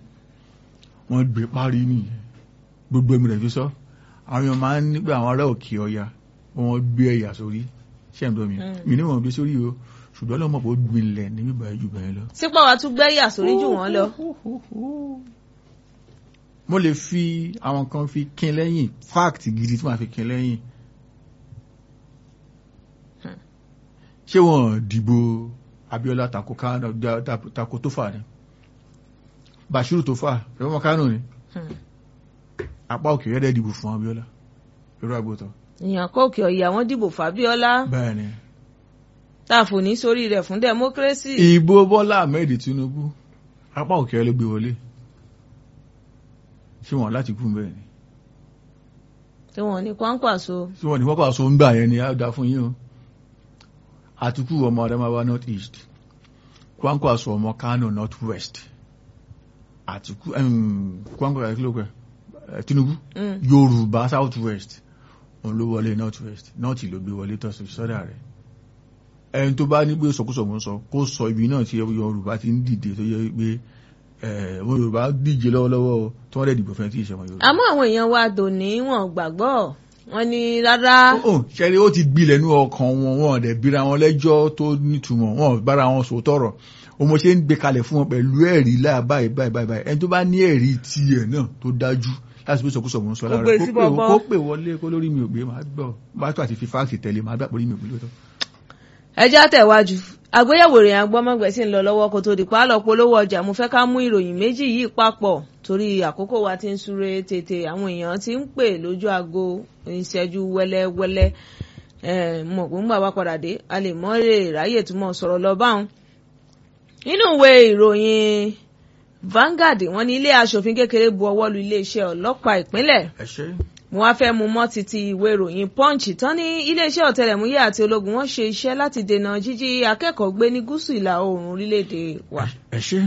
nìyẹn gbogbo ẹ̀mí rẹ̀ fi sọ àwọn èèyàn máa ń nígbà àwọn ará òkè ọya wọ́n gbé ẹ̀yà sórí ṣẹ́ǹdọ́ mi ní wọ́n gbé sórí o ṣùgbọ́n lọ́mọ kò gbilẹ̀ ní bíbá ẹjú bẹ́ẹ̀ lọ. sípò wa tún gbẹ́yà sórí jù wọ́n lọ. mo lè fi àwọn kan fi kín lẹ́yìn fact gidi tí màá fi kín lẹ́yìn. ṣé wọ́n dìbò Abíọ́lá tako tó fà ni Bashiru tó fà ẹ̀wọ̀n Kánò ni apá òkè rẹ̀ dìbò fún Abíọ́lá irú àgbòtọ́. ìyàn kọ́ òkè ọ̀yà wọ́n dìbò fàbíọ́lá. bẹ́ẹ̀ ni tààfù ní sórí rẹ̀ fún democracy. ìbò Bọ́lá Ahmed Tinubu apá òkè ló gbé wọlé ṣé wọn láti kú bẹ́ẹ̀ ni. tí wọn ní Kwankwaso ń gbà yẹn ni á dá fún yín o. Àtìkù ọmọ Adamawa north east Kwankwaso ọmọ Kano north west Àtìkù Kwankwaso kílókè Tinubu Yorùbá south west òun ló wọlé north west north ló gbé wọlé tọ́sí sọ́dà rẹ̀. ẹni tó bá ní pé sọkúsọ mọ́ sọ kó sọ ibi náà tí Yorùbá ti ń dìde tó yẹ pé wọn Yorùbá díje lọ́wọ́lọ́wọ́ tí wọ́n dẹ̀ dìbò fẹ́ tí ìṣẹ̀mọ̀ Yorùbá. àmọ́ àwọn èèyàn wa dò ní wọn gbàgbọ́ wọn ní rárá. ṣẹ́rí ó ti gbilẹ̀ nú ọkàn wọn dẹ̀ bíra wọn lẹ́jọ́ tó nítumọ̀ wọn bára wọn sòótọ́rọ̀ òun mo ṣe ń gbé kalẹ̀ fún wọn pẹ̀lú ẹ̀rí láà báyìí ẹni tó bá ní ẹ̀rí tiẹ̀ náà tó dájú láti fi sọkúsọ mọ́ sọ lára kó pè wọlé kó lórí mi ò gbé máa gbọ́ bá tó àti fi fáàkì tẹ̀lé máa gbà pé mi ò gbé lóòótọ́. ẹjá tẹ̀wájú àgbéyẹ̀wò ìròyìn agbọ́mọ̀gbẹ̀ sì ń lọ lọ́wọ́ kó tó di pálọ̀ polówó ọjà mo fẹ́ ká mú ìròyìn méjì yìí papọ̀ torí àkókò wa ti ń súré tètè àwọn èèyàn ti ń pè lójú aago ìṣẹ́jú wẹ́lẹ́wẹ́lẹ́ mọ̀ pé ń gbà wá padà dé a lè mọ́ lè ráyè túmọ̀ sọ̀rọ̀ lọ báwọn. nínú ìwé ìròyìn Vanguard wọ́n ní ilé aṣòfin kékeré bu ọwọ́ lu iléeṣẹ́ ọlọ́pàá ìpínlẹ̀. mo wá fẹ́ mú mọ́ títí ìwé ìròyìn Punch tán ní iléeṣẹ́ ọ̀tẹlẹ̀múyẹ́ àti ológun wọ́n ṣe iṣẹ́ láti dènà jíjí akẹ́kọ̀ọ́ gbé ní gúúsù ìlà oòrùn orílẹ̀-èdè wa. ẹ ṣe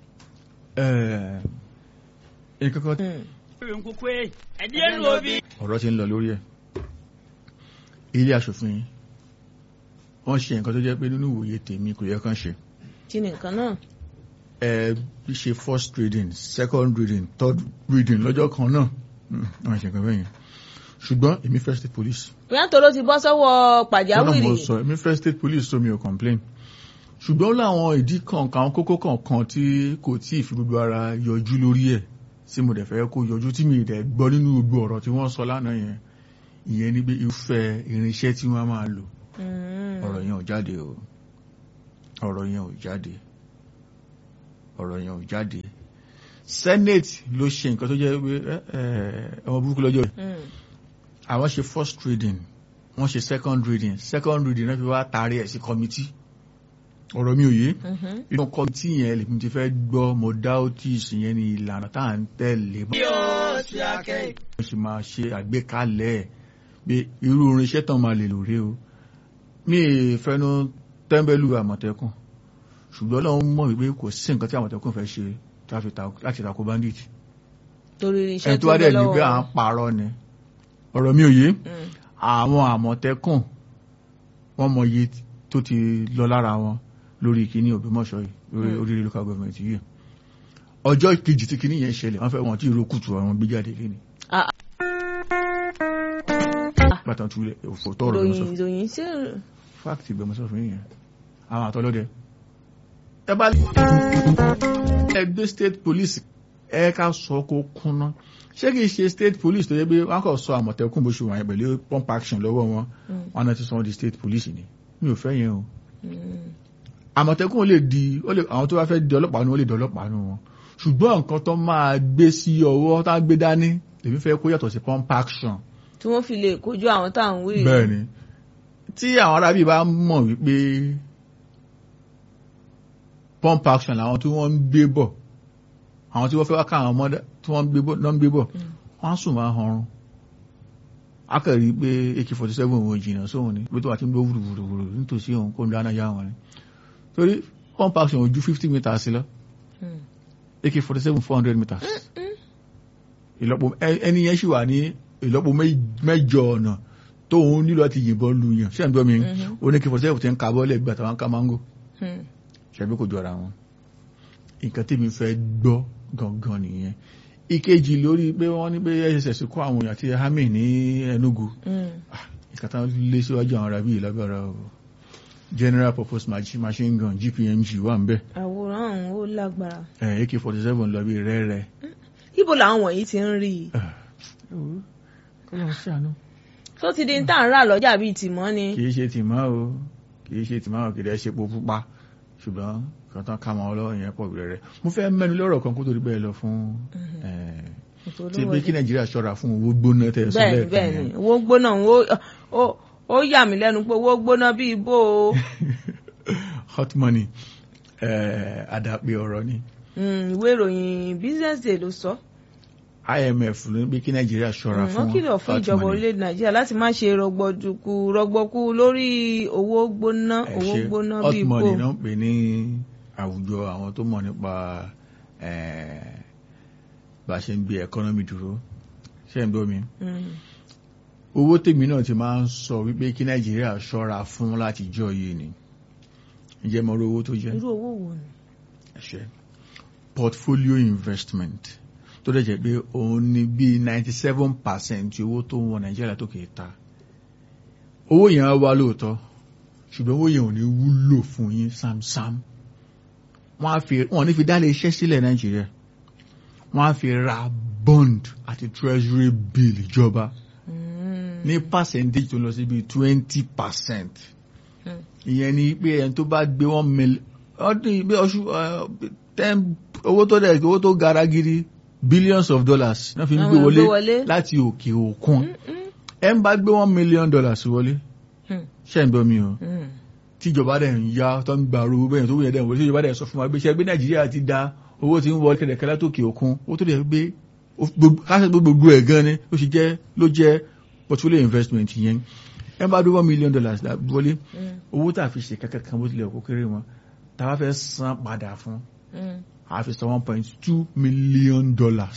ọ̀rọ̀ ti ń lọ lórí ẹ̀ ilé aṣòfin wọ́n ṣe nǹkan tó jẹ́ pé nínú ìwòye tèmi kò yẹ kán ṣe. kí ni nǹkan náà? ṣe first reading second reading third reading lọ́jọ́ kan náà wọ́n ṣe nǹkan bẹ́ẹ̀ yẹn ṣùgbọ́n èmi fẹ́ state police. bóyá tó ló ti bọ́ sọ́wọ́ pàjáwìrì. ọlọ́mọ sọ èmi fẹ́ state police so mi ò complain ṣùgbọ́n ó láwọn ìdí kọ̀ọ̀kan àwọn kókó kọ̀ọ̀kan tí kò tí ì fi gbogbo ara yọjú lórí ẹ̀ tí mo dẹ̀ fẹ́ kó yọjú tí mi dẹ̀ gbọ́ nínú gbogbo ọ̀rọ̀ tí wọ́n sọ lánàá yẹn ìyẹn ní pé irúfẹ́ irinṣẹ́ tí wọ́n máa lò ọ̀rọ̀ yẹn ò jáde o ọ̀rọ̀ yẹn ò jáde ọ̀rọ̀ yẹn ò jáde Senate ló ṣe nǹkan tó jẹ́ pé ọmọ burúkú lọ́jọ́ yìí àwọn ṣe first reading wọ́n ṣe second reading náà fi wá taari ẹ̀ sí committee ọ̀rọ̀ mi ò yé inú committee yẹn lèmi ti fẹ́ gbọ́ modalities yẹn ní ìlànà tá à ń tẹ̀lé wọ́n sì máa ṣe àgbékalẹ̀ pé irú irinṣẹ́ tán máa lè lòrè o mi fẹ́nu tẹ́ḿbẹ́lú àmọ̀tẹ́kùn ṣùgbọ́n Ọlọ́run mọ̀ wípé kò sí nǹkan tí àmọ̀tẹ́kùn fẹ́ ṣe láti tako bandit ẹni tó wá dẹ̀ ní pé à ń parọ́ ni ọ̀rọ̀ mi ò yé àwọn àmọ̀tẹ́kùn wọ́n mọ iye tó ti lọ lára wọn lórí ìkíní Ògbómọ̀ṣọ́ yìí lórí local government yìí ọjọ́ kejì tí kíní yẹn ṣẹlẹ̀ wọ́n fẹ́ wọn tí ìrókùtù àwọn gbé jáde lé ní. bàtàn tún òfò tọrọ ló sọ fáàkì ìgbẹ̀mọ̀ sọ fún yìnyẹn àwọn àtọlọ́dẹ ẹ bá ẹgbẹ́ state police ẹ ká sọ kó kúnná ṣé kìí ṣe state police tó yẹ pé wọn kò sọ àmọ̀tẹ́kùn bó ṣe wà yẹn pẹ̀lú pump action lọ́wọ́ wọn wọn náà ti sọ wọn di state police ni mi ò fẹ́ yẹn o àmọ̀tẹ́kùn lè di àwọn tó bá fẹ́ di ọlọ́pàá ní wọ́n lè di ọlọ́pàá ní wọn ṣùgbọ́n nǹkan tó máa gbé sí ọwọ́ tá a gbé dání lèmi fẹ́ kó yàtọ̀ sí pump action tí wọ́n fi lè kojú àwọn tá à ń wí. bẹ́ẹ̀ ni tí àwọn arábì bá mọ̀ wípé pump action làwọn tí wọ́n ń gbé bọ̀ àwọn tí wọ́n fẹ́ wá ká àwọn mọ́dá tí wọ́n ń gbé bọ̀ wọ́n á sùn máa hanrun akẹ́rì pé AK-47 òun jìnnà sóhun ni pé tó wà tí ń gbé wùrùwùrù nítòsí òun kó ń dáná yá wọn ni torí pump action ò ju 50 meters lọ AK-47 400 meters ìlọ́po ẹni yẹn sì wà ní ìlọ́po mẹ́jọ ọ̀nà tó òun nílò àti yìnbọn lu yàn ṣé ẹ̀ ń gbọ́ mi ó ní AK-47 ti ń ka bọ́ọ̀lẹ̀ gbà táwọn ká máńgò ṣẹ́bí kò jọra wọn nǹkan tí mi fẹ́ gbọ́ gangan nìyẹn ìkejì lórí pé wọ́n ní pé SSS kó àwọn èèyàn àti army ní Enugu ìkàtà lé síwájú àwọn arábí ìlágbára general purpose machine gun GPMG wà ń bẹ̀. àwòrán ọ̀hún ó lágbára. AK-47 lọ bí rẹ́rẹ́. ibo làwọn wọ̀nyí ti ń rí i. kọ́lọ́ ṣàánú. tó ti di ń tà ń rà lọ́jà bíi tìmọ́ ni. kì í ṣe tìmọ́ o kì í dẹ́ ṣe epo pupa ṣùgbọ́n kọ́tán ká wọn lọ́wọ́ yẹn pọ̀ rẹ̀ mo fẹ́ mẹ́nu lọ́rọ̀ kan kó tó rí bẹ́ẹ̀ lọ fún tí pé kí Nàìjíríà ṣọ́ra fún owó gbóná tẹ̀ sọ lẹ́ẹ̀kan yẹn. bẹ́ẹ̀ni owó gbóná ó yà mí lẹ́nu pé owó gbóná bíi bó o. hot money àdàpè ọ̀rọ̀ ni. ìwé ìròyìn Business Day ló sọ. IMF ló ń pé kí Nàìjíríà ṣọ́ra fún wọ́n kìlọ̀ fún ìjọba orílẹ̀-èdè Nàìjíríà láti má ṣe rọgbọkú lórí owó gbóná bíi bó. hot money náà ń pè ní àwùjọ àwọn tó mọ̀ nípa bá a ṣe ń gbé ẹkọ́nọ́mì dúró ṣe ń gbọ́ mi. owó tèmi náà ti máa ń sọ wípé kí Nàìjíríà ṣọ́ra fún láti jọ yìí ni ǹjẹ́ mo rí owó tó jẹ́. irú owó wo ni. portfolio investment tó dẹ̀ jẹ́ pé òun ni bíi 97% owó tó ń wọ Nàìjíríà tó kìí ta owó yẹn wá lóòótọ́ ṣùgbọ́n owó yẹn ò ní wúlò fún yín sámsám wọ́n ní fi dá lé iṣẹ́ sílẹ̀ Nàìjíríà wọ́n á fi ra bond àti treasury bill ìjọba ní percentage tó lọ sí bíi 20%. ìyẹn ni pé ẹni tó bá gbé 1 million ọdún bí oṣù 10 owó tó gara gidi billions of dollars náà fi ń gbé wọlé láti òkè òkun ẹ ń bá gbé $1 million wọlé ṣe ń gbọ́ mi o tíjọba dẹ̀ ń ya tó ń gba owó bẹ́ẹ̀ tó wúyẹ̀ dẹ̀ wọlé tíjọba dẹ̀ sọ fún wa pé ṣe gbé Nàìjíríà ti da owó tí ń wọlé kẹ̀kẹ́ látòkè òkun ó tó dẹ̀ gbé káṣẹ́ gbogbo ẹ̀ gan ni ló jẹ́ portfolio investment yẹn ẹ bá $1 million wọlé owó tá a fi ṣe kẹ́kẹ́ kan bó tilẹ̀ kó kéré wọn tá a bá fẹ́ san padà fún a fi san $1.2 million.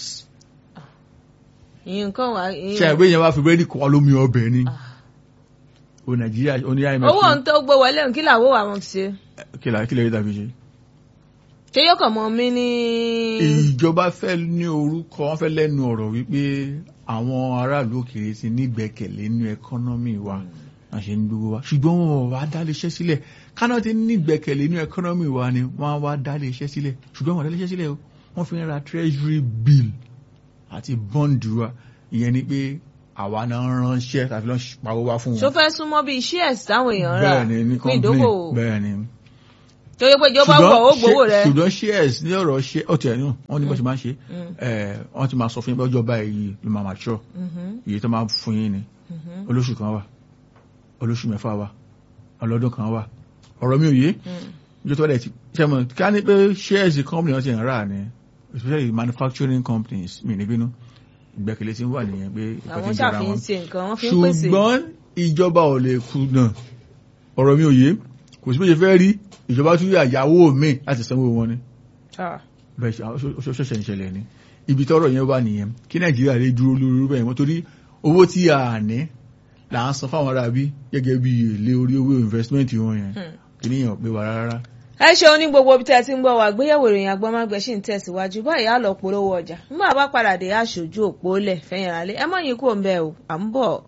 nǹkan wà. ṣe àgbé yẹn wá fi búrẹ́dì kọ́ lómi ọbẹ̀ ni o Nàìjíríà o ní IMF. owó ohun tó gbé wọlé kí làwọ̀ àwọn ti ṣe. kí lè dàbí ṣe. ṣé yóò kàn mọ́ mi ní. ìjọba fẹ́ ní orúkọ wọ́n fẹ́ lẹ́nu ọ̀rọ̀ wípé àwọn aráàlú òkèèrè ti nígbẹ̀kẹ̀lé nínú ẹkọ́nọ́mì wa a ṣe ń gbogbo wa ṣùgbọ́n wọn wá dá lè ṣẹ́ sílẹ̀ káná ti nígbẹ̀kẹ̀lé nínú ẹkọ́nọ́mì wa ni wọ́n wá dá lè ṣẹ́ sílẹ̀ ṣùgbọ́n wọn dá lè ṣẹ́ sílẹ̀ wọ́n fi ń ra treasury bill àti bond wa ìyẹn ni pé àwa náà ránṣẹ́ tàbí lọ́n pawó wá fún wọn. ṣó fẹ́ súnmọ́ bíi shares táwọn èèyàn rà bẹ́ẹ̀ ni ní fún ìdókòwò. bẹ́ẹ̀ ni. tó yẹ pé ìjọba wọ̀ ó gbowó rẹ̀. ṣùgbọ́n shares ní ọ̀rọ̀ ṣe ọ̀tẹ̀ nù wọ́n ní bó ṣe máa ń ṣe wọ́n ti máa sọ fún yín pé ọjọ́ báyìí ló máa mature iye tó máa fún yín ni olóṣù kan wà olóṣù mẹ́fà wà ọlọ́dún kan wà ọ̀rọ̀ mi ò yé ìjọ tó dẹ̀ ti ṣẹ́mọ̀ ká ní pé shares company wọ́n ti ń rà ní especially manufacturing companies mi níbínú ìgbẹ́kẹ̀lé tí ń wà nìyẹn pé àwọn ṣàfihàn ṣe nǹkan wọ́n fi ń pèsè. ṣùgbọ́n ìjọba ò lè kùnà ọ̀rọ̀ mi ò yé kò sí bó ṣe fẹ́ rí ìjọba tún yà yàwó mi láti sanwó wọn ni bẹ́ẹ̀ ṣọ́ṣẹ́ ìṣẹ̀lẹ̀ ni ibi tọ́rọ̀ yẹn wà nìyẹn kí nàìjíríà lè dúró lórí bẹ́ẹ̀ wọ́n torí owó tí a ní là ń san fáwọn ará bí gẹ́gẹ́ bí èlé orí owó investment wọn yẹn kì níyàn pé wà rárá. ẹ ṣeun ní gbogbo ibi tí ẹ ti ń gbọ́ wá gbéyẹ̀wò ìròyìn àgbọ̀nmágbẹ̀ ṣì ń tẹ̀síwájú báyìí á lọ polówó ọjà nígbà bá padà dé aṣojú òpó lẹ̀ fẹ́yìn rálé ẹ mọ̀ yín kúrò ń bẹ̀ o à ń bọ̀.